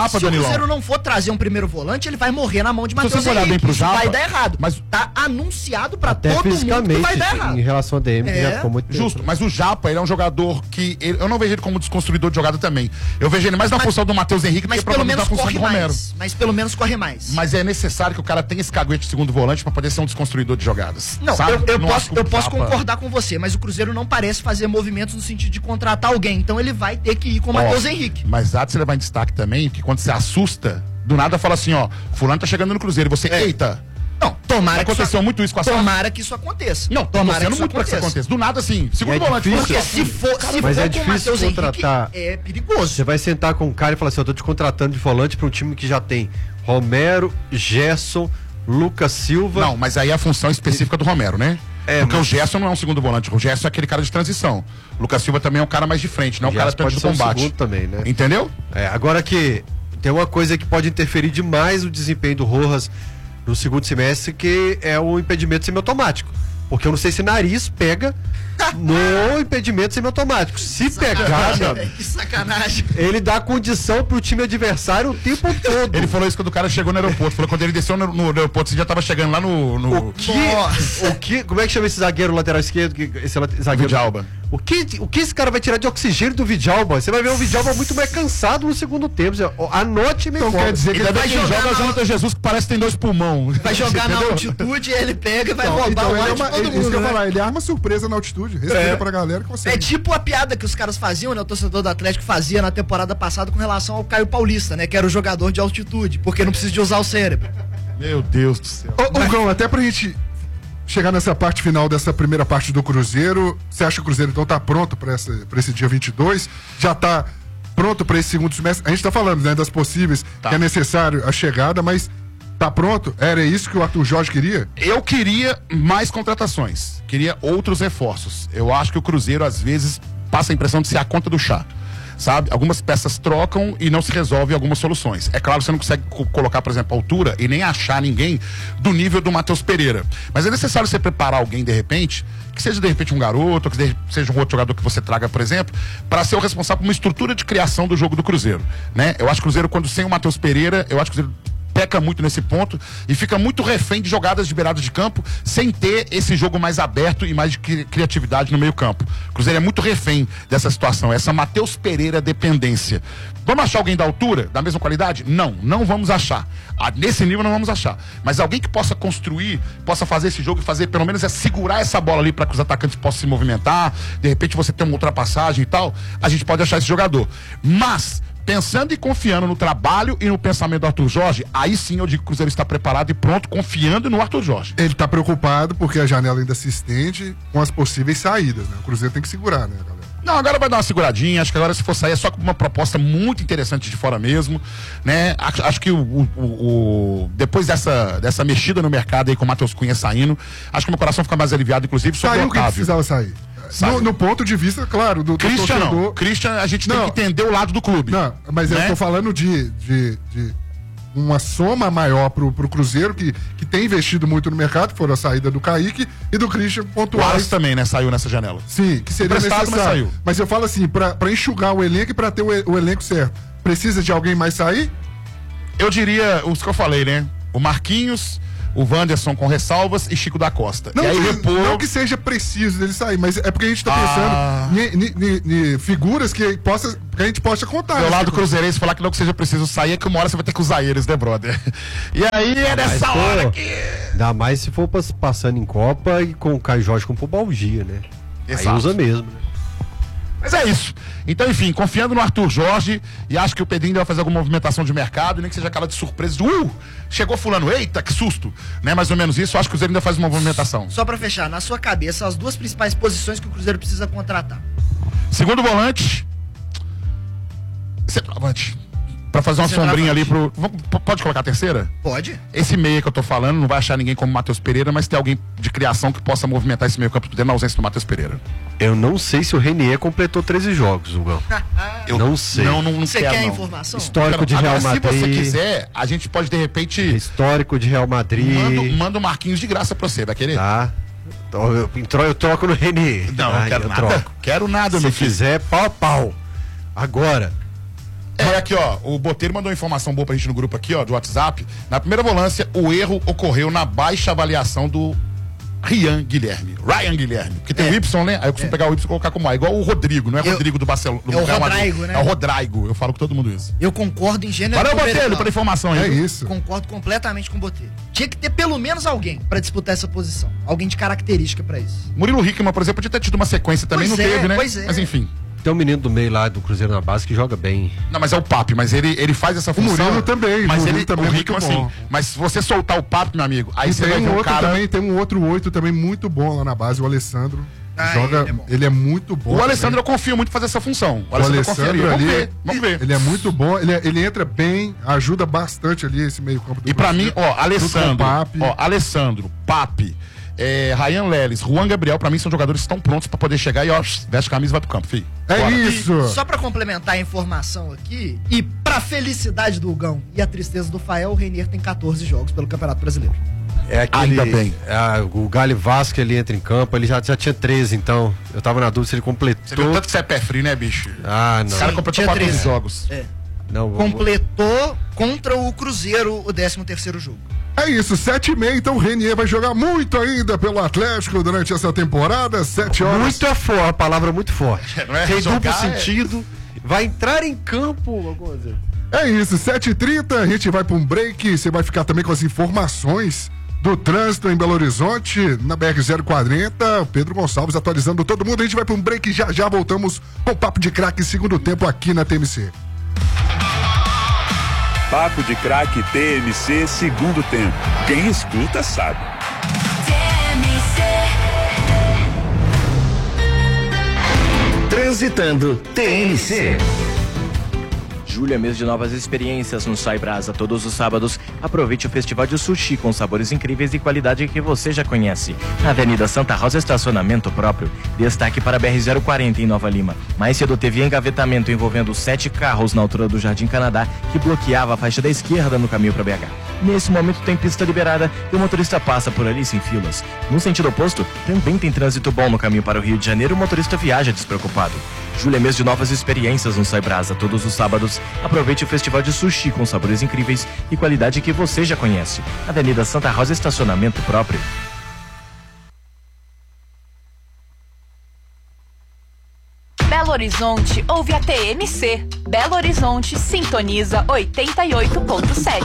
não for trazer um primeiro volante, ele vai morrer na mão de Matheus Henrique. Vai dar errado. Mas tá anunciado pra todo mundo que vai dar errado. Em relação a DM, já ficou muito justo. Tempo. Mas o Japa, ele é um jogador que... eu não vejo ele como desconstruidor de jogada também. Eu vejo ele mais na função do Matheus Henrique do que provavelmente na função do Romero. Mas pelo menos corre mais. Mas é necessário que o cara tenha esse caguete de segundo volante pra poder ser um desconstruidor de jogadas. Não, eu posso concordar com você, mas o Cruzeiro não parece fazer movimentos no sentido de contratar alguém. Então ele vai ter que ir com o Matheus Henrique. Mas há de se levar em destaque também que quando você assusta, do nada fala assim, fulano tá chegando no Cruzeiro. E você, eita... Não, tomara que aconteceu muito isso com a Tomara que isso aconteça. Não, tomara que muito pra que isso aconteça. Do nada, assim, segundo volante. Porque se for com o Matheus Henrique, é perigoso. Você vai sentar com um cara e falar assim, eu tô te contratando de volante pra um time que já tem Romero, Gerson, Lucas Silva. Não, mas aí é a função específica do Romero, né? Porque o Gerson não é um segundo volante, o Gerson é aquele cara de transição. O Lucas Silva também é um cara mais de frente, não é um cara tanto de combate. Também, né? Entendeu? Agora que tem uma coisa que pode interferir demais o desempenho do Rojas no segundo semestre, que é o impedimento semiautomático. Porque eu não sei se nariz pega no impedimento semiautomático. Se pegar, que sacanagem. Ele dá condição pro time adversário o tempo todo. Ele falou isso quando o cara chegou no aeroporto. Falou quando ele desceu no aeroporto, você já tava chegando lá no... Como é que chama esse zagueiro lateral esquerdo? Esse zagueiro Vidalba. O que esse cara vai tirar de oxigênio do Vidalba? Você vai ver o Vidalba muito mais cansado no segundo tempo. Anote mesmo. Então quer dizer que ele vai jogar Jonathan Jesus, que parece que tem 2 pulmões. Vai jogar na altitude, ele pega e vai roubar o ar de todo mundo. Isso que eu falar, ele arma surpresa na altitude. Respeita pra galera que consegue. É tipo a piada que os caras faziam, né? O torcedor do Atlético fazia na temporada passada com relação ao Caio Paulista, né? Que era o jogador de altitude, porque não precisa de usar o cérebro. Meu Deus do céu. Ô, Gão, até pra gente chegar nessa parte final dessa primeira parte do Cruzeiro, você acha que o Cruzeiro então tá pronto pra esse dia 22? Já tá pronto pra esse segundo semestre? A gente tá falando, né, das possíveis, que é necessário a chegada, mas tá pronto? Era isso que o Arthur Jorge queria? Eu queria mais contratações, queria outros reforços. Eu acho que o Cruzeiro às vezes passa a impressão de ser a conta do chá. Sabe? Algumas peças trocam e não se resolve algumas soluções. É claro que você não consegue colocar, por exemplo, a altura e nem achar ninguém do nível do Matheus Pereira. Mas é necessário você preparar alguém, de repente, que seja de repente um garoto, que seja um outro jogador que você traga, por exemplo, para ser o responsável por uma estrutura de criação do jogo do Cruzeiro, né? Eu acho que o Cruzeiro, quando sem o Matheus Pereira, eu acho que o Cruzeiro peca muito nesse ponto e fica muito refém de jogadas de beirada de campo sem ter esse jogo mais aberto e mais de criatividade no meio campo. O Cruzeiro é muito refém dessa situação, essa Matheus Pereira dependência. Vamos achar alguém da altura, da mesma qualidade? Não vamos achar. Nesse nível não vamos achar. Mas alguém que possa construir, possa fazer esse jogo e fazer, pelo menos, segurar essa bola ali para que os atacantes possam se movimentar, de repente você ter uma ultrapassagem e tal, a gente pode achar esse jogador. Mas pensando e confiando no trabalho e no pensamento do Arthur Jorge, aí sim eu digo que o Cruzeiro está preparado e pronto, confiando no Arthur Jorge. Ele está preocupado porque a janela ainda se estende com as possíveis saídas, né? O Cruzeiro tem que segurar, né, galera? Não, agora vai dar uma seguradinha. Acho que agora, se for sair, é só com uma proposta muito interessante de fora mesmo, né? Acho que depois dessa mexida no mercado aí com o Matheus Cunha saindo, acho que meu coração fica mais aliviado, inclusive, sobre o Otávio. Que precisava sair. No ponto de vista, claro, do Christian torcedor. Não. Christian, a gente tem que entender o lado do clube. Não, mas né? eu tô falando de uma soma maior pro Cruzeiro, que tem investido muito no mercado, foram a saída do Kaique e do Christian pontuais. O Wallace também, né? Saiu nessa janela. Sim, que seria necessário. Mas saiu. Mas eu falo assim, pra enxugar o elenco e pra ter o elenco certo, precisa de alguém mais sair? Eu diria os que eu falei, né? O Marquinhos, o Wanderson com ressalvas e Chico da Costa. Não, e aí não que seja preciso dele sair, mas é porque a gente tá pensando em figuras que a gente possa contar. Do lado cruzeirense falar que não que seja preciso sair, é que uma hora você vai ter que usar eles, né, brother? E aí é nessa hora que... Ainda mais se for passando em Copa e com o Caio Jorge com pubalgia, né? Exato. Aí usa mesmo, né? Mas é isso. Então, enfim, confiando no Arthur Jorge, e acho que o Pedrinho vai fazer alguma movimentação de mercado, nem que seja aquela de surpresa de chegou fulano, eita, que susto, né? Mais ou menos isso, acho que o Cruzeiro ainda faz uma movimentação. Só pra fechar, na sua cabeça, as duas principais posições que o Cruzeiro precisa contratar. Segundo volante, centroavante. Pra fazer uma sombrinha ali pro... Pode colocar a terceira? Pode. Esse meia que eu tô falando, não vai achar ninguém como Matheus Pereira, mas tem alguém de criação que possa movimentar esse meio campo na ausência do Matheus Pereira. Eu não sei se o Renier completou 13 jogos, Hugão. Eu não sei. Não Você quer a informação? Histórico de Real Madrid. Se você quiser, a gente pode, de repente... Histórico de Real Madrid. Manda o Marquinhos de graça pra você, vai querer? Tá. Eu troco no Renier. Não, não quero nada. Troco. Quero nada, se meu filho. Se quiser, pau a pau. Agora... Aqui, ó, o Boteiro mandou uma informação boa pra gente no grupo aqui, ó, do WhatsApp. Na primeira volância, o erro ocorreu na baixa avaliação do Ryan Guilherme. Porque tem o Y, né? Aí eu costumo pegar o Y e colocar como A. Igual o Rodrigo, não é Rodrigo do Barcelona. É o Rodrigo, né? É o Rodrigo. Eu falo com todo mundo isso. Eu concordo em gênero. Valeu, Boteiro, pela informação aí. É isso. Concordo completamente com o Boteiro. Tinha que ter pelo menos alguém pra disputar essa posição. Alguém de característica pra isso. Murilo Hickman, por exemplo, podia ter tido uma sequência também, não teve, né? Pois é. Mas enfim. Tem um menino do meio lá do Cruzeiro na base que joga bem. Não, mas é o Papi, mas ele faz essa função. O Murilo também. Mas Murilo também o é Hickman, muito bom. assim. Mas se você soltar o Papi, meu amigo, aí e você vai ver o cara... Tem um outro 8 também muito bom lá na base, o Alessandro. Joga, ele é muito bom. O Alessandro eu confio muito em fazer essa função. O Alessandro ali, vamos ver. Ele é muito bom, ele entra bem, ajuda bastante ali esse meio campo do E pra mim, ó, Alessandro, Papi, Ryan Leles, Juan Gabriel, pra mim são jogadores que estão prontos pra poder chegar e, ó, veste a camisa e vai pro campo, filho. É isso! E só pra complementar a informação aqui, e pra felicidade do Hugão e a tristeza do Fael, o Renier tem 14 jogos pelo Campeonato Brasileiro. É aquele, ainda bem. O Gale Vasco, ele entra em campo, ele já tinha 13, então. Eu tava na dúvida se ele completou. Você viu tanto que você é pé frio, né, bicho? Ah, não. O cara completou 14 jogos. É. Não, completou contra o Cruzeiro o 13º jogo. É isso, 7h30, então o Renier vai jogar muito ainda pelo Atlético durante essa temporada, 7 horas. Muito é forte, a palavra muito forte. Não é tem jogar, duplo sentido, vai entrar em campo, alguma coisa. É isso, 7h30, a gente vai para um break, você vai ficar também com as informações do trânsito em Belo Horizonte, na BR-040, Pedro Gonçalves atualizando todo mundo, a gente vai para um break e já voltamos com o Papo de Craque segundo tempo aqui na TMC. Papo de Craque TMC segundo tempo. Quem escuta sabe. Transitando TMC. Julho é mês de novas experiências no Sai Brasa. Todos os sábados, aproveite o festival de sushi com sabores incríveis e qualidade que você já conhece. Na Avenida Santa Rosa, estacionamento próprio. Destaque para a BR-040 em Nova Lima. Mais cedo teve engavetamento envolvendo 7 carros na altura do Jardim Canadá, que bloqueava a faixa da esquerda no caminho para BH. Nesse momento tem pista liberada e o motorista passa por ali sem filas. No sentido oposto, também tem trânsito bom no caminho para o Rio de Janeiro, o motorista viaja despreocupado. Julho é mês de novas experiências no Sai Brasa. Todos os sábados, aproveite o festival de sushi com sabores incríveis e qualidade que você já conhece. Avenida Santa Rosa, estacionamento próprio. Belo Horizonte ouve a TMC. Belo Horizonte sintoniza 88.7.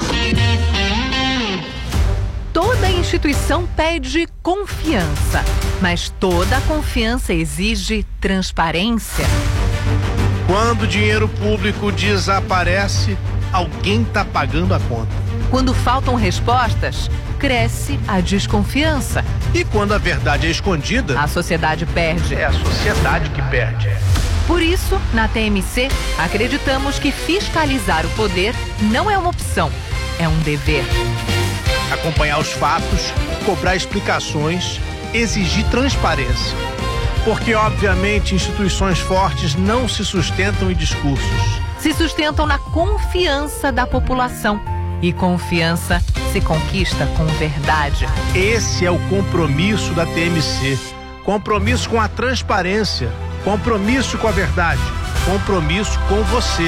Toda instituição pede confiança, mas toda confiança exige transparência. Quando o dinheiro público desaparece, alguém está pagando a conta. Quando faltam respostas, cresce a desconfiança. E quando a verdade é escondida, a sociedade perde. É a sociedade que perde. Por isso, na TMC, acreditamos que fiscalizar o poder não é uma opção, é um dever. Acompanhar os fatos, cobrar explicações, exigir transparência. Porque, obviamente, instituições fortes não se sustentam em discursos. Se sustentam na confiança da população. E confiança se conquista com verdade. Esse é o compromisso da TMC. Compromisso com a transparência. Compromisso com a verdade. Compromisso com você.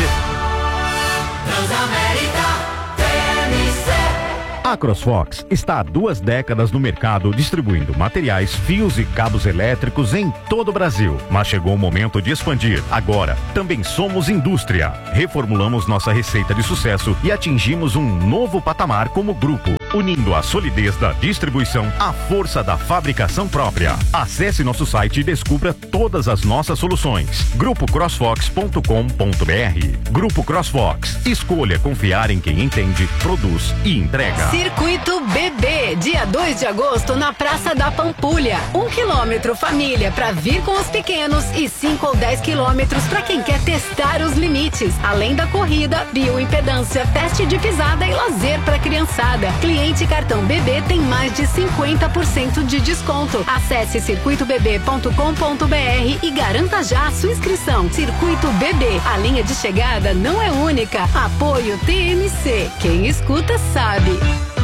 Transamérica TMC. A CrossFox está há 2 décadas no mercado distribuindo materiais, fios e cabos elétricos em todo o Brasil. Mas chegou o momento de expandir. Agora, também somos indústria. Reformulamos nossa receita de sucesso e atingimos um novo patamar como grupo, unindo a solidez da distribuição à força da fabricação própria. Acesse nosso site e descubra todas as nossas soluções. grupocrossfox.com.br. Grupo CrossFox. Escolha confiar em quem entende, produz e entrega. Circuito BB, dia 2 de agosto na Praça da Pampulha. 1 quilômetro família para vir com os pequenos e 5 ou 10 quilômetros para quem quer testar os limites. Além da corrida, bioimpedância, teste de pisada e lazer para criançada. Cliente cartão BB tem mais de 50% de desconto. Acesse circuitobb.com.br e garanta já a sua inscrição. Circuito BB, a linha de chegada não é única. Apoio TMC. Quem escuta sabe.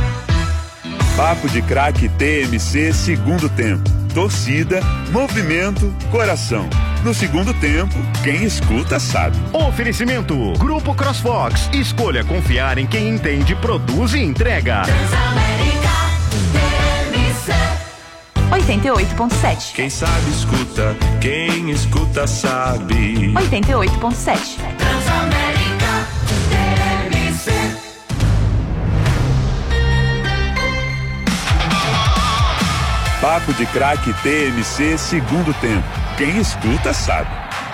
Papo de Craque TMC segundo tempo. Torcida, movimento, coração. No segundo tempo, quem escuta sabe. Oferecimento: Grupo CrossFox. Escolha confiar em quem entende, produz e entrega. Transamérica TMC 88.7. Quem sabe escuta, quem escuta sabe. 88.7. Transamérica TMC. Papo de Craque TMC segundo tempo. Quem escuta sabe.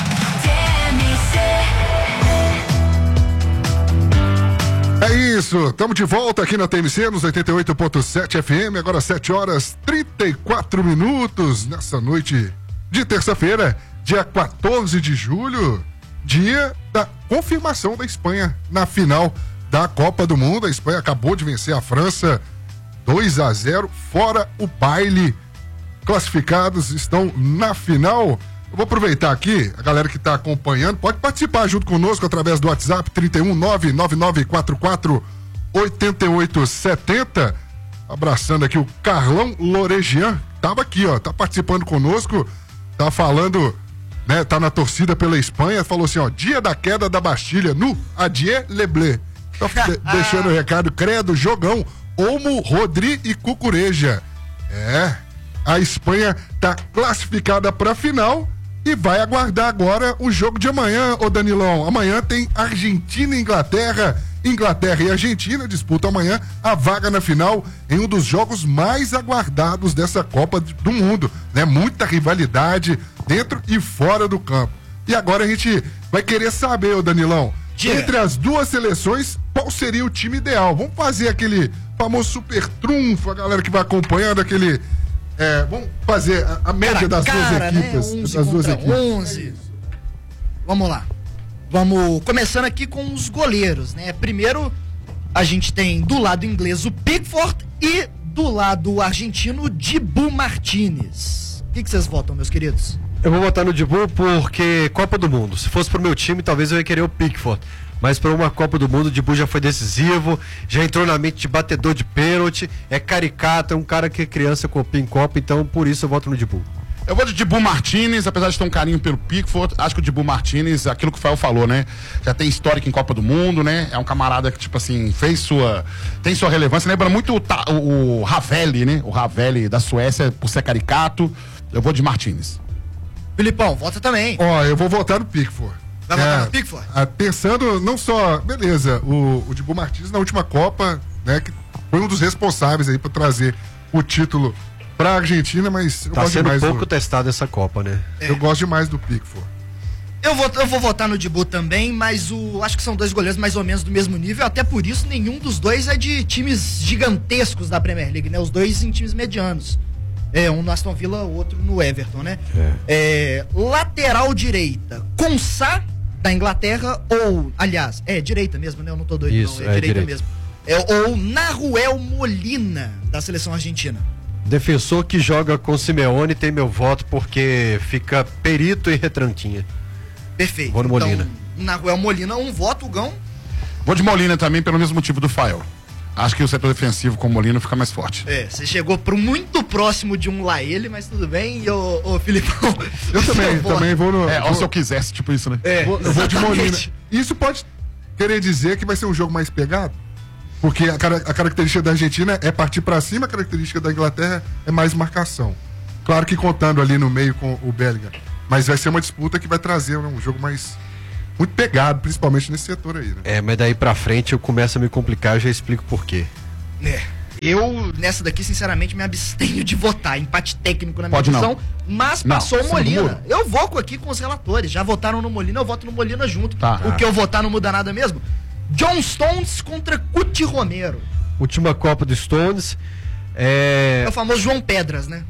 É isso, estamos de volta aqui na TMC nos 88.7 FM, agora 7h34 nessa noite de terça-feira, dia 14 de julho, dia da confirmação da Espanha na final da Copa do Mundo. A Espanha acabou de vencer a França 2-0, fora o baile. Classificados estão na final. Eu vou aproveitar aqui, a galera que está acompanhando, pode participar junto conosco através do WhatsApp 31999448870. Abraçando aqui o Carlão Loregian, tava aqui, ó, tá participando conosco, tá falando, né, tá na torcida pela Espanha, falou assim, ó, dia da queda da Bastilha, no Adieu le Bleu. Tá deixando o recado, credo, jogão, Olmo, Rodri e Cucureja. A Espanha tá classificada pra final e vai aguardar agora o jogo de amanhã, ô Danilão. Amanhã tem Argentina e Inglaterra. Inglaterra e Argentina disputam amanhã a vaga na final em um dos jogos mais aguardados dessa Copa do Mundo, né? Muita rivalidade dentro e fora do campo. E agora a gente vai querer saber, ô Danilão, entre as duas seleções, qual seria o time ideal? Vamos fazer aquele famoso super trunfo, a galera que vai acompanhando aquele... vamos fazer a média das duas equipes. Né? 11 das duas contra equipes. 11. Vamos lá. Vamos começando aqui com os goleiros, né? Primeiro, a gente tem do lado inglês o Pickford e do lado argentino o Dibu Martinez. O que vocês votam, meus queridos? Eu vou votar no Dibu porque Copa do Mundo. Se fosse pro meu time, talvez eu ia querer o Pickford. Mas para uma Copa do Mundo, o Dibu já foi decisivo, já entrou na mente de batedor de pênalti, é caricato, é um cara que é criança copia em Copa, então por isso eu voto no Dibu. Eu vou de Dibu Martinez, apesar de ter um carinho pelo Pickford, acho que o Dibu Martinez, aquilo que o Fael falou, né? Já tem histórico em Copa do Mundo, né? É um camarada que, tipo assim, tem sua relevância. Lembra muito o Ravelli, né? O Ravelli da Suécia, por ser caricato. Eu vou de Martinez. Filipão, vota também. Ó, eu vou votar no Pickford. Vai votar no Pickford? Pensando não só, beleza, o Dibu Martins na última Copa, né, que foi um dos responsáveis aí para trazer o título pra Argentina, mas eu tá gosto sendo demais pouco testado essa Copa, né? Eu gosto demais do Pickford. Eu vou votar no Dibu também, mas acho que são dois goleiros mais ou menos do mesmo nível, até por isso nenhum dos dois é de times gigantescos da Premier League, né? Os dois em times medianos. Um no Aston Villa, o outro no Everton, né? Lateral direita, Konsa, da Inglaterra, ou, aliás, direita mesmo, né? Eu não tô doido, isso, não, direita mesmo. Ou Nahuel Molina, da seleção argentina. Defensor que joga com Simeone tem meu voto porque fica perito e retranquinha. Perfeito. Vou no Molina. Então, Nahuel Molina, um voto, Gão. Vou de Molina também pelo mesmo motivo do Fael. Acho que o setor defensivo com o Molina fica mais forte. Você chegou muito próximo de um Laele, mas tudo bem. E ô Filipão. Eu também vou no. Ou se eu quisesse, tipo isso, né? Eu vou de Molina. Isso pode querer dizer que vai ser um jogo mais pegado? Porque a característica da Argentina é partir pra cima, a característica da Inglaterra é mais marcação. Claro que contando ali no meio com o Bellingham. Mas vai ser uma disputa que vai trazer um jogo muito pegado, principalmente nesse setor aí, né? Mas daí pra frente eu começo a me complicar, eu já explico por quê. Eu, nessa daqui, sinceramente, me abstenho de votar. Empate técnico na minha visão, mas passou o Molina. Eu vou aqui com os relatores. Já votaram no Molina, eu voto no Molina junto. O que eu votar não muda nada mesmo. John Stones contra Cuti Romero. Última Copa do Stones. É o famoso João Pedras, né?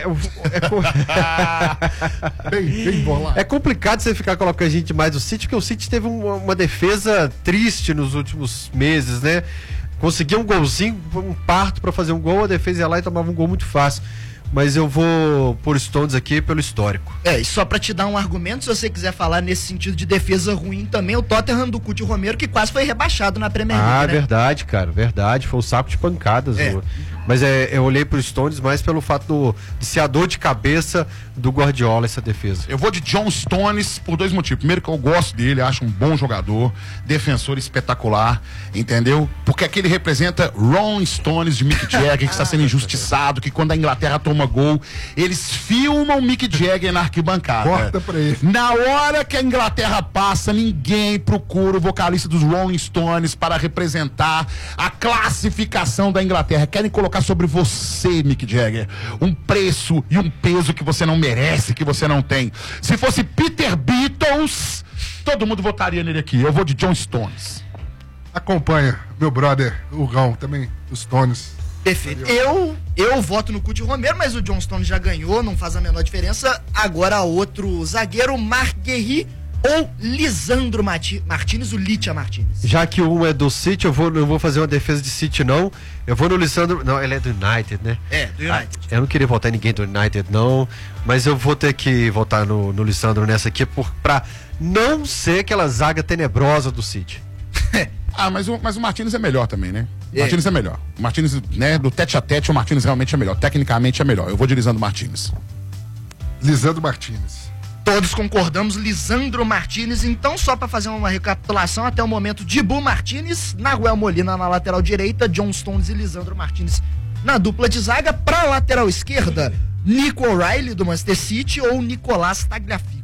Bem bolado. É complicado você ficar colocando a gente mais do City, porque o City teve uma defesa triste nos últimos meses, né? Conseguia um golzinho, um parto pra fazer um gol, a defesa ia lá e tomava um gol muito fácil. Mas eu vou por Stones aqui pelo histórico. E só pra te dar um argumento, se você quiser falar nesse sentido de defesa ruim também, o Tottenham do Cuti Romero, que quase foi rebaixado na Premier League, né? Verdade, cara, verdade. Foi um saco de pancadas. Mas eu olhei pro Stones mais pelo fato de ser a dor de cabeça do Guardiola, essa defesa. Eu vou de John Stones por dois motivos. Primeiro que eu gosto dele, acho um bom jogador, defensor espetacular, entendeu? Porque aqui ele representa Ron Stones de Mick Jagger, que está sendo injustiçado, que quando a Inglaterra toma gol, eles filmam Mick Jagger na arquibancada. Corta pra ele. Na hora que a Inglaterra passa, ninguém procura o vocalista dos Rolling Stones para representar a classificação da Inglaterra. Querem colocar sobre você, Mick Jagger, um preço e um peso que você não merece, que você não tem. Se fosse Peter Beatles, todo mundo votaria nele aqui. Eu vou de John Stones. Acompanha meu brother, o Gão, também, os Stones. Perfeito. Eu voto no Cuti Romero, mas o John Stones já ganhou, não faz a menor diferença. Agora outro zagueiro, Marc Guéhi ou Lisandro Martínez, o Licha Martínez. Já que um é do City, eu não vou fazer uma defesa de City, não. Eu vou no Lisandro. Não, ele é do United, né? Do United. Eu não queria votar em ninguém do United, não. Mas eu vou ter que votar no Lisandro nessa aqui pra não ser aquela zaga tenebrosa do City. Mas o Martínez é melhor também, né? O Martínez é melhor. O Martínez, né, do tete a tete, o Martínez realmente é melhor. Tecnicamente é melhor. Eu vou de Lisandro Martínez. Lisandro Martínez. Todos concordamos, Lisandro Martínez. Então, só para fazer uma recapitulação, até o momento, Dibu Martínez, Nahuel Molina na lateral direita, John Stones e Lisandro Martínez na dupla de zaga. Para a lateral esquerda, Nico O'Reilly do Manchester City ou Nicolás Tagliafico.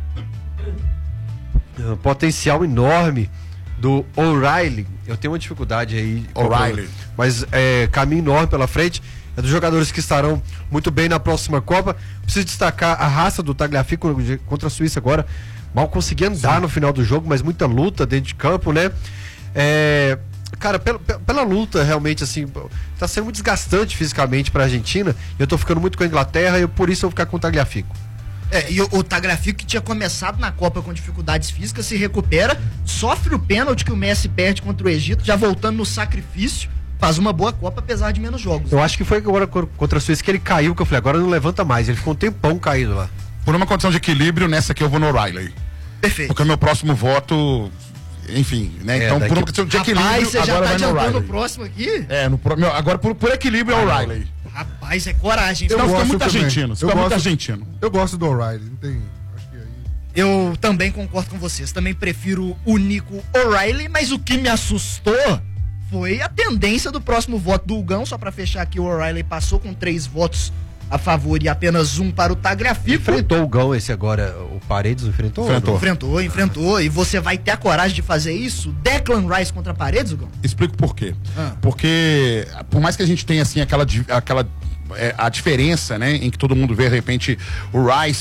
Potencial enorme do O'Reilly. Eu tenho uma dificuldade aí. O'Reilly. Mas caminho enorme pela frente. É dos jogadores que estarão muito bem na próxima Copa. Preciso destacar a raça do Tagliafico contra a Suíça agora. Mal conseguia andar no final do jogo, mas muita luta dentro de campo, né? Cara, pela luta, realmente, assim, tá sendo muito desgastante fisicamente pra Argentina. Eu tô ficando muito com a Inglaterra e por isso eu vou ficar com o Tagliafico. E o Tagliafico, que tinha começado na Copa com dificuldades físicas, se recupera, sofre o pênalti que o Messi perde contra o Egito, já voltando no sacrifício, faz uma boa Copa, apesar de menos jogos. Eu acho que foi agora contra a Suíça que ele caiu, que eu falei, agora não levanta mais. Ele ficou um tempão caído lá. Por uma condição de equilíbrio, nessa aqui eu vou no O'Reilly. Perfeito. Porque o meu próximo voto, enfim, né? Então, por uma questão de equilíbrio, rapaz, você já agora tá vai no adiantando O'Reilly. o próximo aqui? Agora por equilíbrio é o O'Reilly. Rapaz, é coragem. Senão fica muito argentino. Eu gosto do O'Reilly, não tem... Eu também concordo com vocês. Também prefiro o Nico O'Reilly, mas o que me assustou foi a tendência do próximo voto do Hugão. Só pra fechar aqui, o O'Reilly passou com 3 votos a favor e apenas 1 para o Tagliafico. Enfrentou o Hugão esse agora, o Paredes enfrentou? Enfrentou. E você vai ter a coragem de fazer isso? Declan Rice contra Paredes, Hugão? Explico por quê. Porque, por mais que a gente tenha, assim, a diferença, né, em que todo mundo vê, de repente, o Rice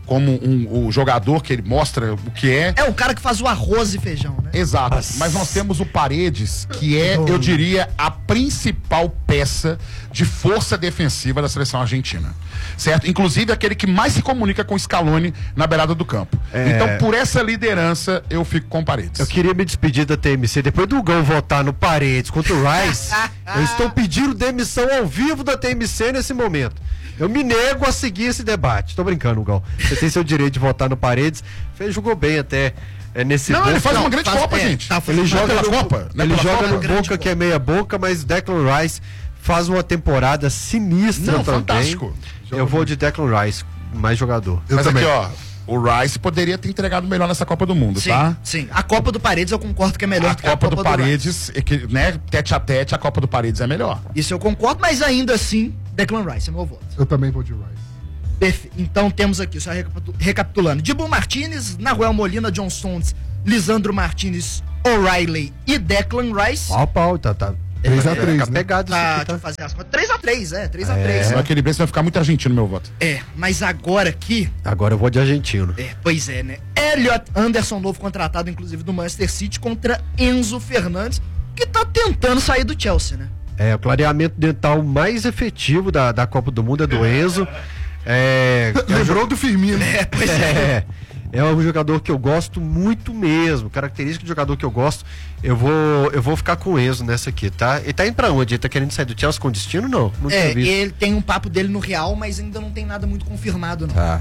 como o jogador que ele mostra o que é. É o cara que faz o arroz e feijão, né? Exato. Mas nós temos o Paredes, que é, eu diria, a principal peça de força defensiva da seleção argentina. Certo? Inclusive aquele que mais se comunica com o Scaloni na beirada do campo. Então, por essa liderança, eu fico com o Paredes. Eu queria me despedir da TMC. Depois do Gão votar no Paredes contra o Rice, eu estou pedindo demissão ao vivo da TMC nesse momento. Eu me nego a seguir esse debate. Tô brincando, Gão. Você tem seu direito de votar no Paredes. Jogou bem até nesse Não, Boca. ele faz uma grande Copa, gente. Ele joga pela no Copa. Ele joga no grande Boca, que é meia boca, mas Declan Rice faz uma temporada sinistra também. Fantástico. Eu vou de Declan Rice, mais jogador. Eu Mas também. aqui, ó, o Rice poderia ter entregado melhor nessa Copa do Mundo, Sim, tá? sim. A Copa do Paredes eu concordo que é melhor A do que a Copa Copa do Paredes, é que, né, tete a tete, a Copa do Paredes é melhor. Isso eu concordo, mas ainda assim, Declan Rice é meu voto. Eu também vou de Rice. Perfeito. Então temos aqui, só recapitulando: Dibu Martinez, Nahuel Molina, John Stones, Lisandro Martinez, O'Reilly e Declan Rice. Pau, pau, tá. 3x3, Tá né? pegado isso aqui, Deixa eu fazer as contas. 3x3, 3x3. Senão aquele Brest vai ficar muito argentino, meu voto. Mas agora aqui. Agora eu vou de argentino. Pois é, né? Elliot Anderson, novo contratado, inclusive, do Manchester City, contra Enzo Fernandes, que tá tentando sair do Chelsea, né? O clareamento dental mais efetivo da Copa do Mundo é do Enzo. Lembrou do Firmino. Pois é. É um jogador que eu gosto muito mesmo. Característica de jogador que eu gosto. Eu vou ficar com o Enzo nessa aqui, tá? Ele tá indo pra onde? Ele tá querendo sair do Chelsea com destino? Não tinha visto. Ele tem um papo dele no Real, mas ainda não tem nada muito confirmado, não. Tá.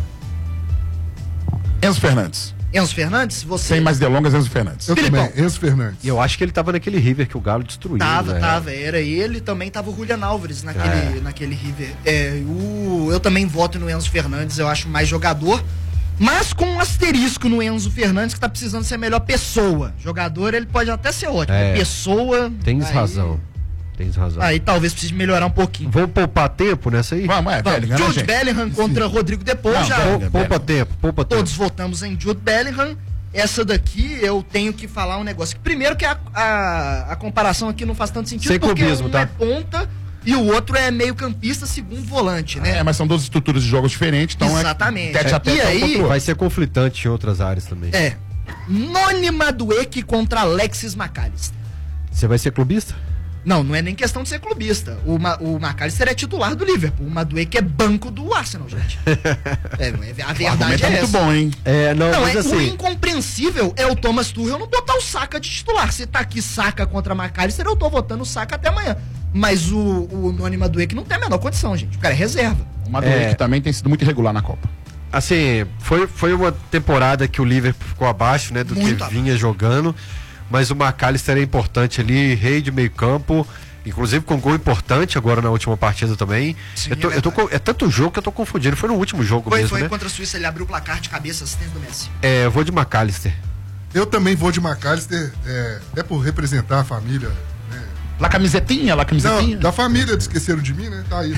Enzo Fernandes. Enzo Fernandes, você... Sem mais delongas, Enzo Fernandes. Eu também, Enzo Fernandes. E eu acho que ele tava naquele River que o Galo destruiu. Tava. Era ele, também tava o Julian Álvares naquele River. Eu também voto no Enzo Fernandes, eu acho mais jogador. Mas com um asterisco no Enzo Fernandes, que tá precisando ser a melhor pessoa. Jogador, ele pode até ser ótimo. Pessoa... Tens razão. Aí talvez precise melhorar um pouquinho. Vamos poupar tempo nessa aí? Vamos, Bellingham, Jude Bellingham contra Rodrigo Depou. Poupa tempo. Todos votamos em Jude Bellingham. Essa daqui eu tenho que falar um negócio. Primeiro que a comparação aqui não faz tanto sentido. Sem porque clubismo, tá? é ponta e o outro é meio campista, segundo volante, né? Mas são duas estruturas de jogos diferentes, então exatamente. Tete a tete E aí vai ser conflitante em outras áreas também. Noni Madueke contra Alexis McAllister. Você vai ser clubista? Não é nem questão de ser clubista. O McAllister é titular do Liverpool. O Madueke é banco do Arsenal, gente. A verdade é essa. Muito bom, hein? Mas assim... O incompreensível é o Thomas Tuchel não botar o Saka de titular. Se tá aqui Saka contra McAllister, eu tô votando o Saka até amanhã. Mas o Noni Madueke não tem a menor condição, gente. O cara é reserva. O Madueke também tem sido muito irregular na Copa. Assim, foi uma temporada que o Liverpool ficou abaixo, né, do muito que abaixo. Vinha jogando. Mas o McAllister é importante ali, rei de meio campo, inclusive com gol importante agora na última partida também. Sim, é tanto jogo que eu tô confundindo. Foi no último jogo mesmo, Foi né? contra a Suíça, ele abriu o placar de cabeça, assistência do Messi. Eu vou de McAllister. Eu também vou de McAllister, até por representar a família. La camisetinha? Não, da família, esqueceram de mim, né? Tá aí.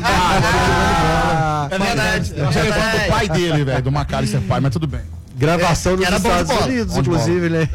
É verdade. Eu já levando do pai dele, velho, do McAllister pai, mas tudo bem. Gravação nos Estados Unidos, inclusive, né?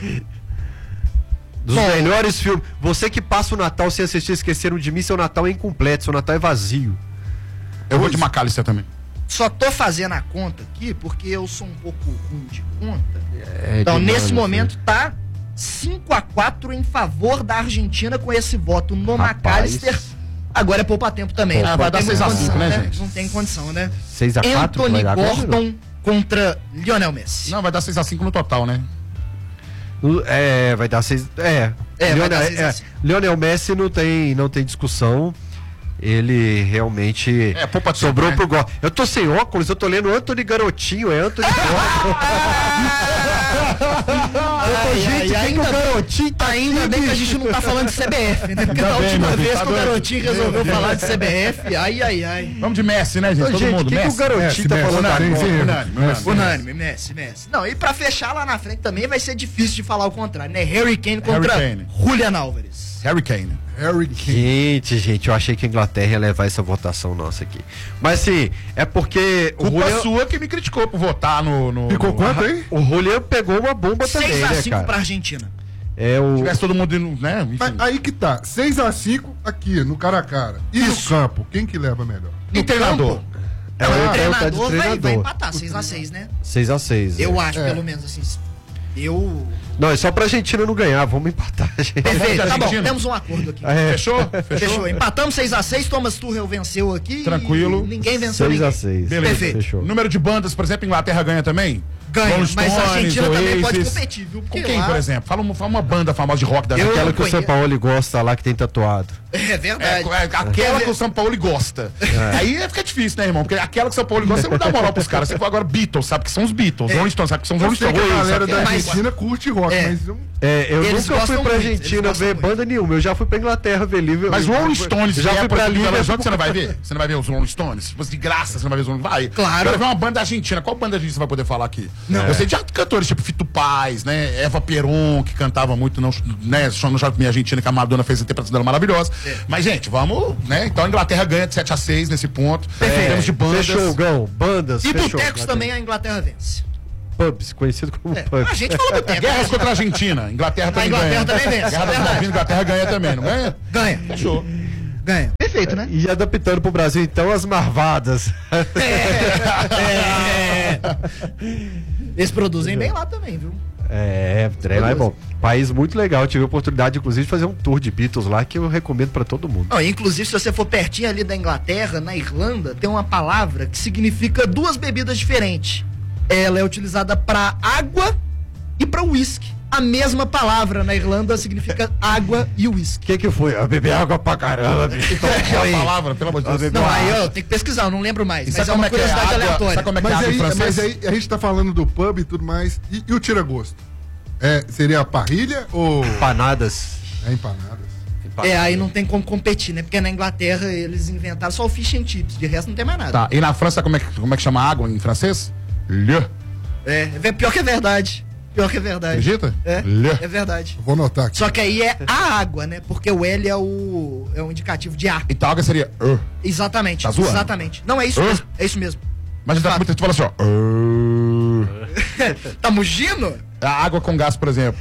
Dos melhores filmes. Você que passa o Natal sem assistir Esqueceram de Mim, seu Natal é incompleto, seu Natal é vazio. Eu vou de McAllister também. Só tô fazendo a conta aqui porque eu sou um pouco ruim de conta. Então, nesse momento, tá 5-4 em favor da Argentina com esse voto no McAllister. Agora é poupar tempo também. Vai dar 6-5, né, gente? Não tem condição, né? 6-4? Anthony Gordon contra Lionel Messi. Não, vai dar 6-5 no total, né? Vai dar 6. Lionel Messi não tem discussão. Ele realmente sobrou pro gol. Eu tô sem óculos, eu tô lendo Anthony Garotinho, é Anthony Gordon. Gente, quem que o Garotinho tá ainda bem que a gente não tá falando de CBF, né? Porque da última vez que o Garotinho resolveu falar de CBF, ai. Vamos de Messi, né, gente? Todo mundo, quem Messi. Que o Garotinho tá falando Unânime, Messi. Não, e pra fechar lá na frente também vai ser difícil de falar o contrário, né? Harry Kane contra Julian Álvares. Harry Kane. Gente, eu achei que a Inglaterra ia levar essa votação nossa aqui. Mas assim, é porque culpa sua que me criticou por votar no... Ficou quanto aí? O Julian pegou uma bomba também, né, cara? 6-5 pra Argentina. Se tivesse todo mundo indo, né? Enfim. Aí que tá, 6-5 aqui, no cara a cara. E no campo, quem que leva melhor? E treinador? O treinador vai empatar 6x6, né? 6x6. Eu acho, pelo menos, assim. Não, é só pra Argentina não ganhar, vamos empatar, gente. Perfeito, tá bom, temos um acordo aqui. Fechou? Empatamos 6x6, Thomas Tuchel venceu aqui. Tranquilo. Ninguém venceu 6x6. Beleza. Perfeito. Fechou. Número de bandas, por exemplo, Inglaterra ganha também? Ganha, Rolling mas a Stones, Argentina também Oasis. pode competir, viu? Com quem, por exemplo? Fala uma banda famosa de rock da Argentina. Aquela que o Sampaoli gosta lá, que tem tatuado. É verdade. Aquela que o Sampaoli gosta. Aí fica difícil, né, irmão? Porque aquela que o Sampaoli gosta, você não dá moral pros caras. Você for agora Beatles, sabe que são os Beatles. Rolling Stones, sabe que são os Rolling Stones. A galera da Argentina curte rock, mas não... Eu Eles nunca fui gostam pra muito, Argentina ver banda nenhuma. Eu já fui pra Inglaterra ver livro. Mas o Rolling Stones, já fui pra Liga. você não vai ver? Você não vai ver os Rolling Stones? Tipo, de graça, você não vai ver os Rolling Stones? Vai. Claro. Quero ver uma banda argentina. Qual banda argentina você vai poder falar aqui? Não. Eu sei de cantores tipo Fito Paz, né? Eva Peron, que cantava muito, no Chave Minha Argentina, que a Madonna fez a interpretação dela maravilhosa. Mas, gente, vamos, né? Então a Inglaterra ganha de 7x6 nesse ponto. Temos de bandas. Fechou, Gão. Bandas, E fechou. botecos também a Inglaterra vence. Pubs, conhecido como pubs. A gente falou boteco. Guerras contra a Argentina. Inglaterra também ganha. Inglaterra também vence. Guerra das Malvinas, Inglaterra ganha também, não ganha? Ganha. Fechou. Ganha. Perfeito, né? E adaptando pro Brasil, então, as marvadas. Eles produzem bem lá também, viu? Treinar é bom. País muito legal. Eu tive a oportunidade, inclusive, de fazer um tour de Beatles lá que eu recomendo pra todo mundo. Não, inclusive, se você for pertinho ali da Inglaterra, na Irlanda, tem uma palavra que significa duas bebidas diferentes. Ela é utilizada pra água e pra uísque. A mesma palavra na Irlanda significa água e uísque. O que foi? Eu bebi água pra caramba, bicho. Qual é a palavra, pelo amor de Deus? Não, aí eu tenho que pesquisar, eu não lembro mais. Mas é como uma é que é curiosidade água? aleatória. Sabe como é que é água em francês? Mas aí a gente tá falando do pub e tudo mais. E o tira-gosto? Seria a parrilha ou... Empanadas. Empanadas. Aí não tem como competir, né? Porque na Inglaterra eles inventaram só o fish and chips, de resto não tem mais nada. Tá, e na França como é que chama água em francês? Le. Pior que é verdade. Pior que é verdade. Acredita? É verdade. Vou anotar aqui. Só que aí é a água, né? Porque o L é o indicativo de ar. Então a água seria... Exatamente. Tá zoando? Exatamente. Não, é isso mesmo. É isso mesmo. Mas tu fala assim, ó... Tá mugindo? A água com gás, por exemplo.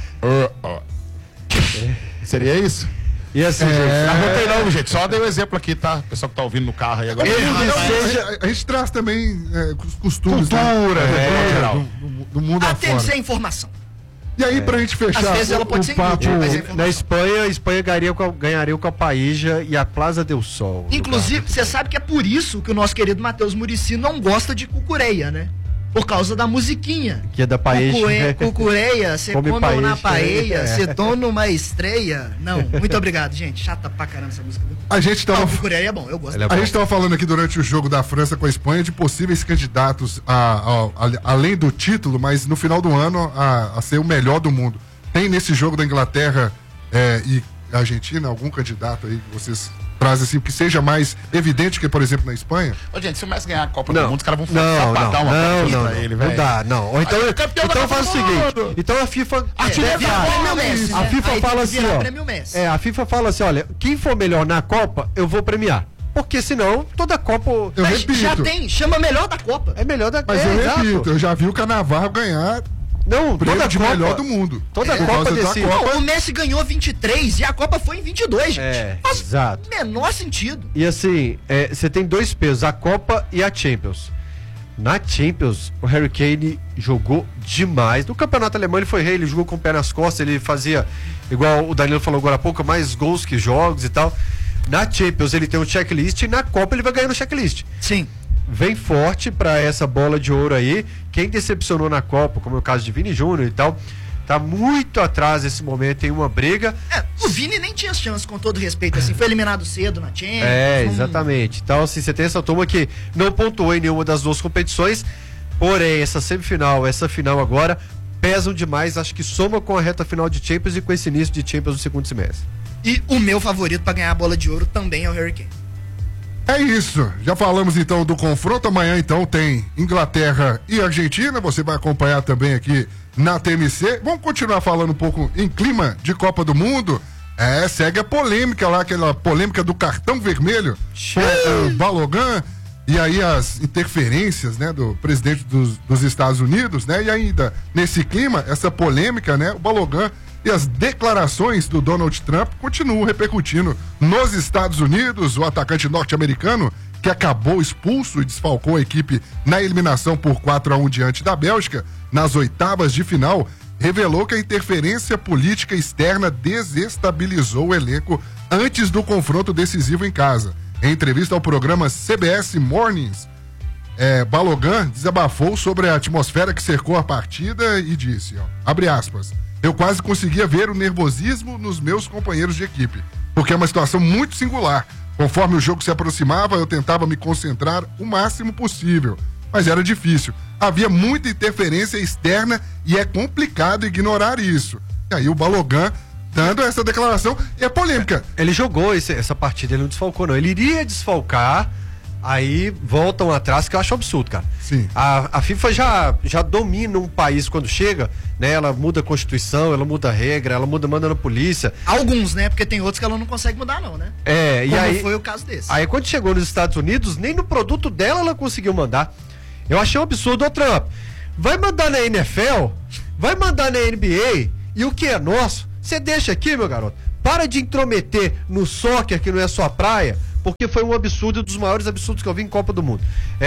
Seria isso? E assim, gente, não tem não, gente. Só dei um exemplo aqui, tá? O pessoal que tá ouvindo no carro aí agora. A gente traz também os costumes. Cultura, do mundo afora. TMC é informação. E aí, pra gente fechar. Às vezes ela pode ser inútil, mas é informação. Na Espanha, a Espanha ganharia com a Paija e a Plaza del Sol. Inclusive, você sabe que é por isso que o nosso querido Matheus Muricy não gosta de cucureia, né? Por causa da musiquinha. Que é da paella. Cucureia, você come paella, na paella, você toma uma estreia. Não, muito obrigado, gente. Chata pra caramba essa música. A gente tava... cucureia é bom, eu gosto. A gente tava falando aqui durante o jogo da França com a Espanha de possíveis candidatos além do título, mas no final do ano a ser o melhor do mundo. Tem nesse jogo da Inglaterra e Argentina algum candidato aí que vocês trazem assim, que seja mais evidente que, por exemplo, na Espanha? Ô, gente, se o Messi ganhar a Copa do Mundo, os caras vão sapatar uma coisa pra ele, velho. Não dá, não. Ou então, então faz o seguinte, então a FIFA... A FIFA fala assim, ó. A FIFA fala assim, olha, quem for melhor na Copa, eu vou premiar. Porque senão, toda Copa... Eu repito. Já tem, chama melhor da Copa. É melhor da Copa. Mas eu repito, eu já vi o Canavarro ganhar... Não, toda de melhor do mundo. Toda Copa desse... O Messi ganhou 23 e a Copa foi em 22, gente. Exato. Menor sentido. E assim, você tem dois pesos, a Copa e a Champions. Na Champions, o Harry Kane jogou demais. No campeonato alemão ele foi rei, ele jogou com o pé nas costas, ele fazia, igual o Danilo falou agora há pouco, mais gols que jogos e tal. Na Champions ele tem um checklist e na Copa ele vai ganhar no checklist. Sim. Vem forte pra essa bola de ouro aí. Quem decepcionou na Copa, como é o caso de Vini Júnior e tal, tá muito atrás nesse momento, tem uma briga. O Vini nem tinha chance, com todo respeito, assim, foi eliminado cedo na Champions. Exatamente. Então, assim, você tem essa turma que não pontuou em nenhuma das duas competições, porém, essa semifinal, essa final agora, pesam demais, acho que soma com a reta final de Champions e com esse início de Champions no segundo semestre. E o meu favorito pra ganhar a bola de ouro também é o Harry Kane. É isso, já falamos então do confronto. Amanhã então tem Inglaterra e Argentina, você vai acompanhar também aqui na TMC. Vamos continuar falando um pouco em clima de Copa do Mundo. Segue a polêmica lá, aquela polêmica do cartão vermelho, Balogun, e aí as interferências, né, do presidente dos Estados Unidos, né, e ainda nesse clima, essa polêmica, né, o Balogun E as declarações do Donald Trump continuam repercutindo nos Estados Unidos. O atacante norte-americano, que acabou expulso e desfalcou a equipe na eliminação por 4-1 diante da Bélgica, nas oitavas de final, revelou que a interferência política externa desestabilizou o elenco antes do confronto decisivo em casa. Em entrevista ao programa CBS Mornings, Balogun desabafou sobre a atmosfera que cercou a partida e disse, abre aspas, eu quase conseguia ver o nervosismo nos meus companheiros de equipe, porque é uma situação muito singular. Conforme o jogo se aproximava, eu tentava me concentrar o máximo possível, mas era difícil. Havia muita interferência externa e é complicado ignorar isso. E aí o Balogun dando essa declaração, é polêmica. Ele jogou essa partida, ele não desfalcou não, ele iria desfalcar, aí voltam atrás, que eu acho absurdo, cara. Sim. A FIFA já domina um país quando chega, né? Ela muda a Constituição, ela muda a regra, ela manda na polícia. Alguns, né? Porque tem outros que ela não consegue mudar não, né? E aí foi o caso desse. Aí quando chegou nos Estados Unidos, nem no produto dela ela conseguiu mandar. Eu achei um absurdo, ô Trump. Vai mandar na NFL, vai mandar na NBA, e o que é nosso, você deixa aqui, meu garoto. Para de intrometer no soccer, que não é sua praia, porque foi um absurdo, um dos maiores absurdos que eu vi em Copa do Mundo.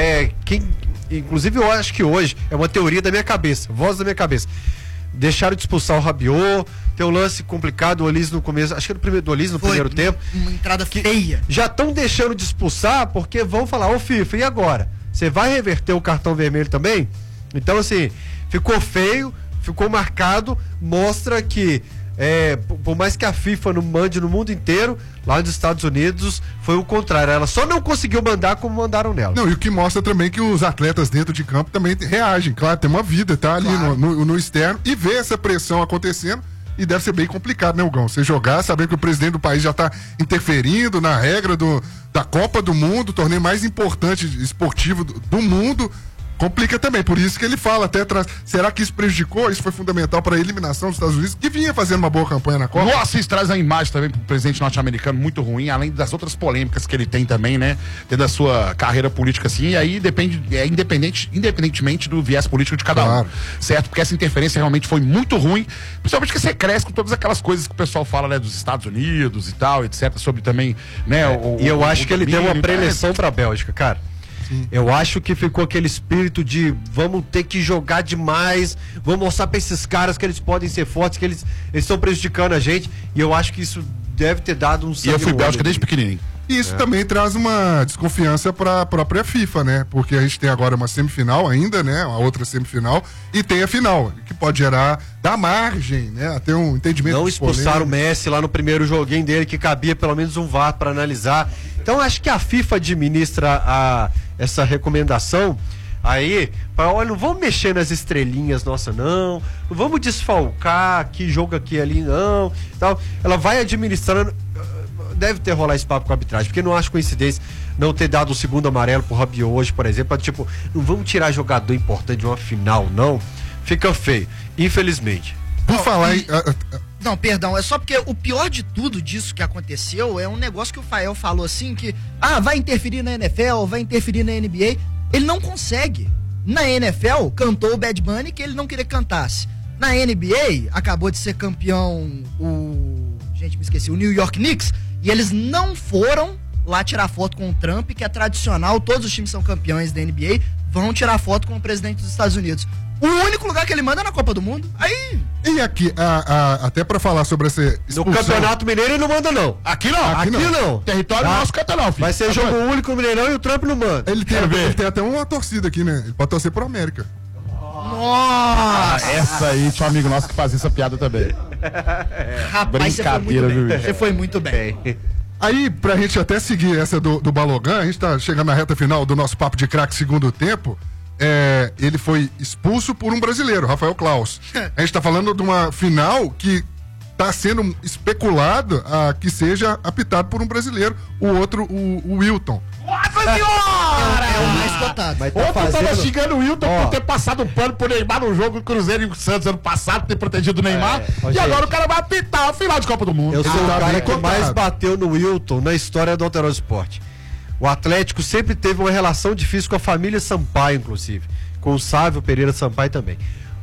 Inclusive eu acho que hoje é uma teoria da minha cabeça, voz da minha cabeça. Deixaram de expulsar o Rabiot, tem um lance complicado, o Olise no começo, acho que era o Olise no primeiro tempo. Uma entrada feia. Já estão deixando de expulsar porque vão falar, ô FIFA, e agora? Você vai reverter o cartão vermelho também? Então assim, ficou feio, ficou marcado, mostra que por mais que a FIFA não mande no mundo inteiro, lá nos Estados Unidos foi o contrário, ela só não conseguiu mandar como mandaram nela. Não, e o que mostra também que os atletas dentro de campo também reagem, claro, tem uma vida, tá ali no externo, e vê essa pressão acontecendo, e deve ser bem complicado, né, Hugão? Você jogar, sabendo que o presidente do país já tá interferindo na regra da Copa do Mundo, o torneio mais importante esportivo do mundo, complica também, por isso que ele fala até atrás. Será que isso prejudicou? Isso foi fundamental para a eliminação dos Estados Unidos, que vinha fazendo uma boa campanha na Copa? Nossa, isso traz a imagem também pro presidente norte-americano muito ruim, além das outras polêmicas que ele tem também, né? Dentro da sua carreira política, assim, e aí independentemente do viés político de cada um, certo? Porque essa interferência realmente foi muito ruim, principalmente que você cresce com todas aquelas coisas que o pessoal fala, né, dos Estados Unidos e tal, etc, sobre também, né? E eu acho que ele deu uma preleção pra Bélgica, cara. Eu acho que ficou aquele espírito de vamos ter que jogar demais, vamos mostrar pra esses caras que eles podem ser fortes, que eles estão prejudicando a gente, e eu acho que isso deve ter dado um sangue. E eu fui Bélgica desde pequenininho. E isso também traz uma desconfiança para a própria FIFA, né? Porque a gente tem agora uma semifinal ainda, né? Uma outra semifinal, e tem a final, que pode dar margem, né? Até um entendimento. Não expulsaram o Messi lá no primeiro joguinho dele, que cabia pelo menos um VAR para analisar. Então acho que a FIFA administra essa recomendação aí, olha, não vamos mexer nas estrelinhas nossa não vamos desfalcar aqui, jogo aqui ali não, tal. Ela vai administrando, deve ter rolado esse papo com a arbitragem, porque não acho coincidência não ter dado o segundo amarelo pro Rabiot hoje, por exemplo, tipo, não vamos tirar jogador importante de uma final, não, fica feio, infelizmente. Por falar em... Não, perdão, é só porque o pior de tudo disso que aconteceu é um negócio que o Fael falou assim, que vai interferir na NFL, vai interferir na NBA. Ele não consegue. Na NFL, cantou o Bad Bunny que ele não queria que cantasse. Na NBA, acabou de ser campeão o New York Knicks, e eles não foram lá tirar foto com o Trump, que é tradicional, todos os times são campeões da NBA, vão tirar foto com o presidente dos Estados Unidos. O único lugar que ele manda é na Copa do Mundo. Aí... E aqui, até pra falar sobre essa expulsão... No Campeonato Mineiro ele não manda, não. Aqui não. Aqui não. Território nosso canta não, filho. Vai ser jogo único no Mineirão e o Trump não manda. Ele tem até uma torcida aqui, né? Ele pode torcer pro América. Nossa! Essa aí tinha um amigo nosso que fazia essa piada também. Rapaz, você foi muito bem. Aí, pra gente até seguir essa do Balogun, a gente tá chegando na reta final do nosso Papo de Craque segundo tempo. Ele foi expulso por um brasileiro, Rafael Claus. A gente tá falando de uma final que tá sendo especulado que seja apitado por um brasileiro, o outro, o Wilton. Nossa senhora! É o mais cotado. Outro tava xingando o Wilton por ter passado um pano pro Neymar no jogo do Cruzeiro e o Santos ano passado, ter protegido o Neymar. E agora o cara vai apitar a final de Copa do Mundo. Eu sou o cara que mais bateu no Wilton na história do Alterosa Esporte. O Atlético sempre teve uma relação difícil com a família Sampaio, inclusive. Com o Sávio Pereira Sampaio também.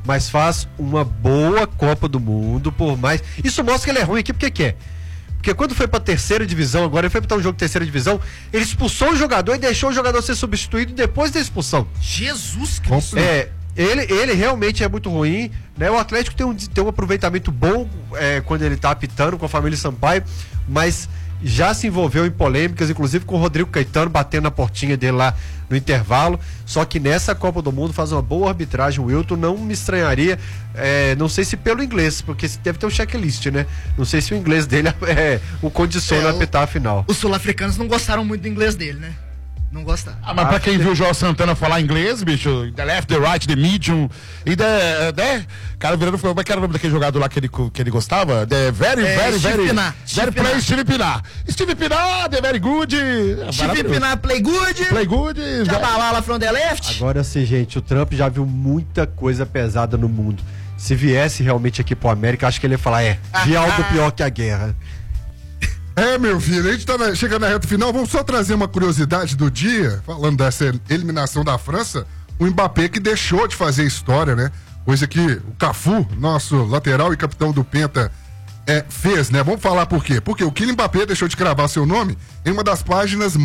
mas faz uma boa Copa do Mundo, por mais... Isso mostra que ele é ruim aqui, porque quer. Porque quando foi pra terceira divisão, agora ele foi botar um jogo de terceira divisão, ele expulsou o jogador e deixou o jogador ser substituído depois da expulsão. Jesus Cristo! Ele realmente é muito ruim, né? O Atlético tem um aproveitamento bom quando ele tá apitando com a família Sampaio, mas já se envolveu em polêmicas, inclusive com o Rodrigo Caetano batendo na portinha dele lá no intervalo. Só que nessa Copa do Mundo faz uma boa arbitragem. O Wilton não me estranharia, não sei se pelo inglês, porque deve ter um checklist, né? Não sei se o inglês dele o condiciona a apitar a final. Os sul-africanos não gostaram muito do inglês dele, né? Não gostaram. Mas pra quem viu o João Santana falar inglês, bicho, the left, the right, the medium, e cara virando, como é que era o nome daquele jogador lá que ele gostava? The very play Steve Pinar. Steve Pinar, the very good. Steve Pinar, play good. Play good. Jabalala from the left. Agora sim, gente, o Trump já viu muita coisa pesada no mundo. Se viesse realmente aqui pro América, acho que ele ia falar, vi algo pior que a guerra. Meu filho, a gente tá chegando na reta final, vamos só trazer uma curiosidade do dia, falando dessa eliminação da França, o Mbappé que deixou de fazer história, né? Coisa que o Cafu, nosso lateral e capitão do Penta, fez, né? Vamos falar por quê? Porque o Kylian Mbappé deixou de cravar seu nome em uma das páginas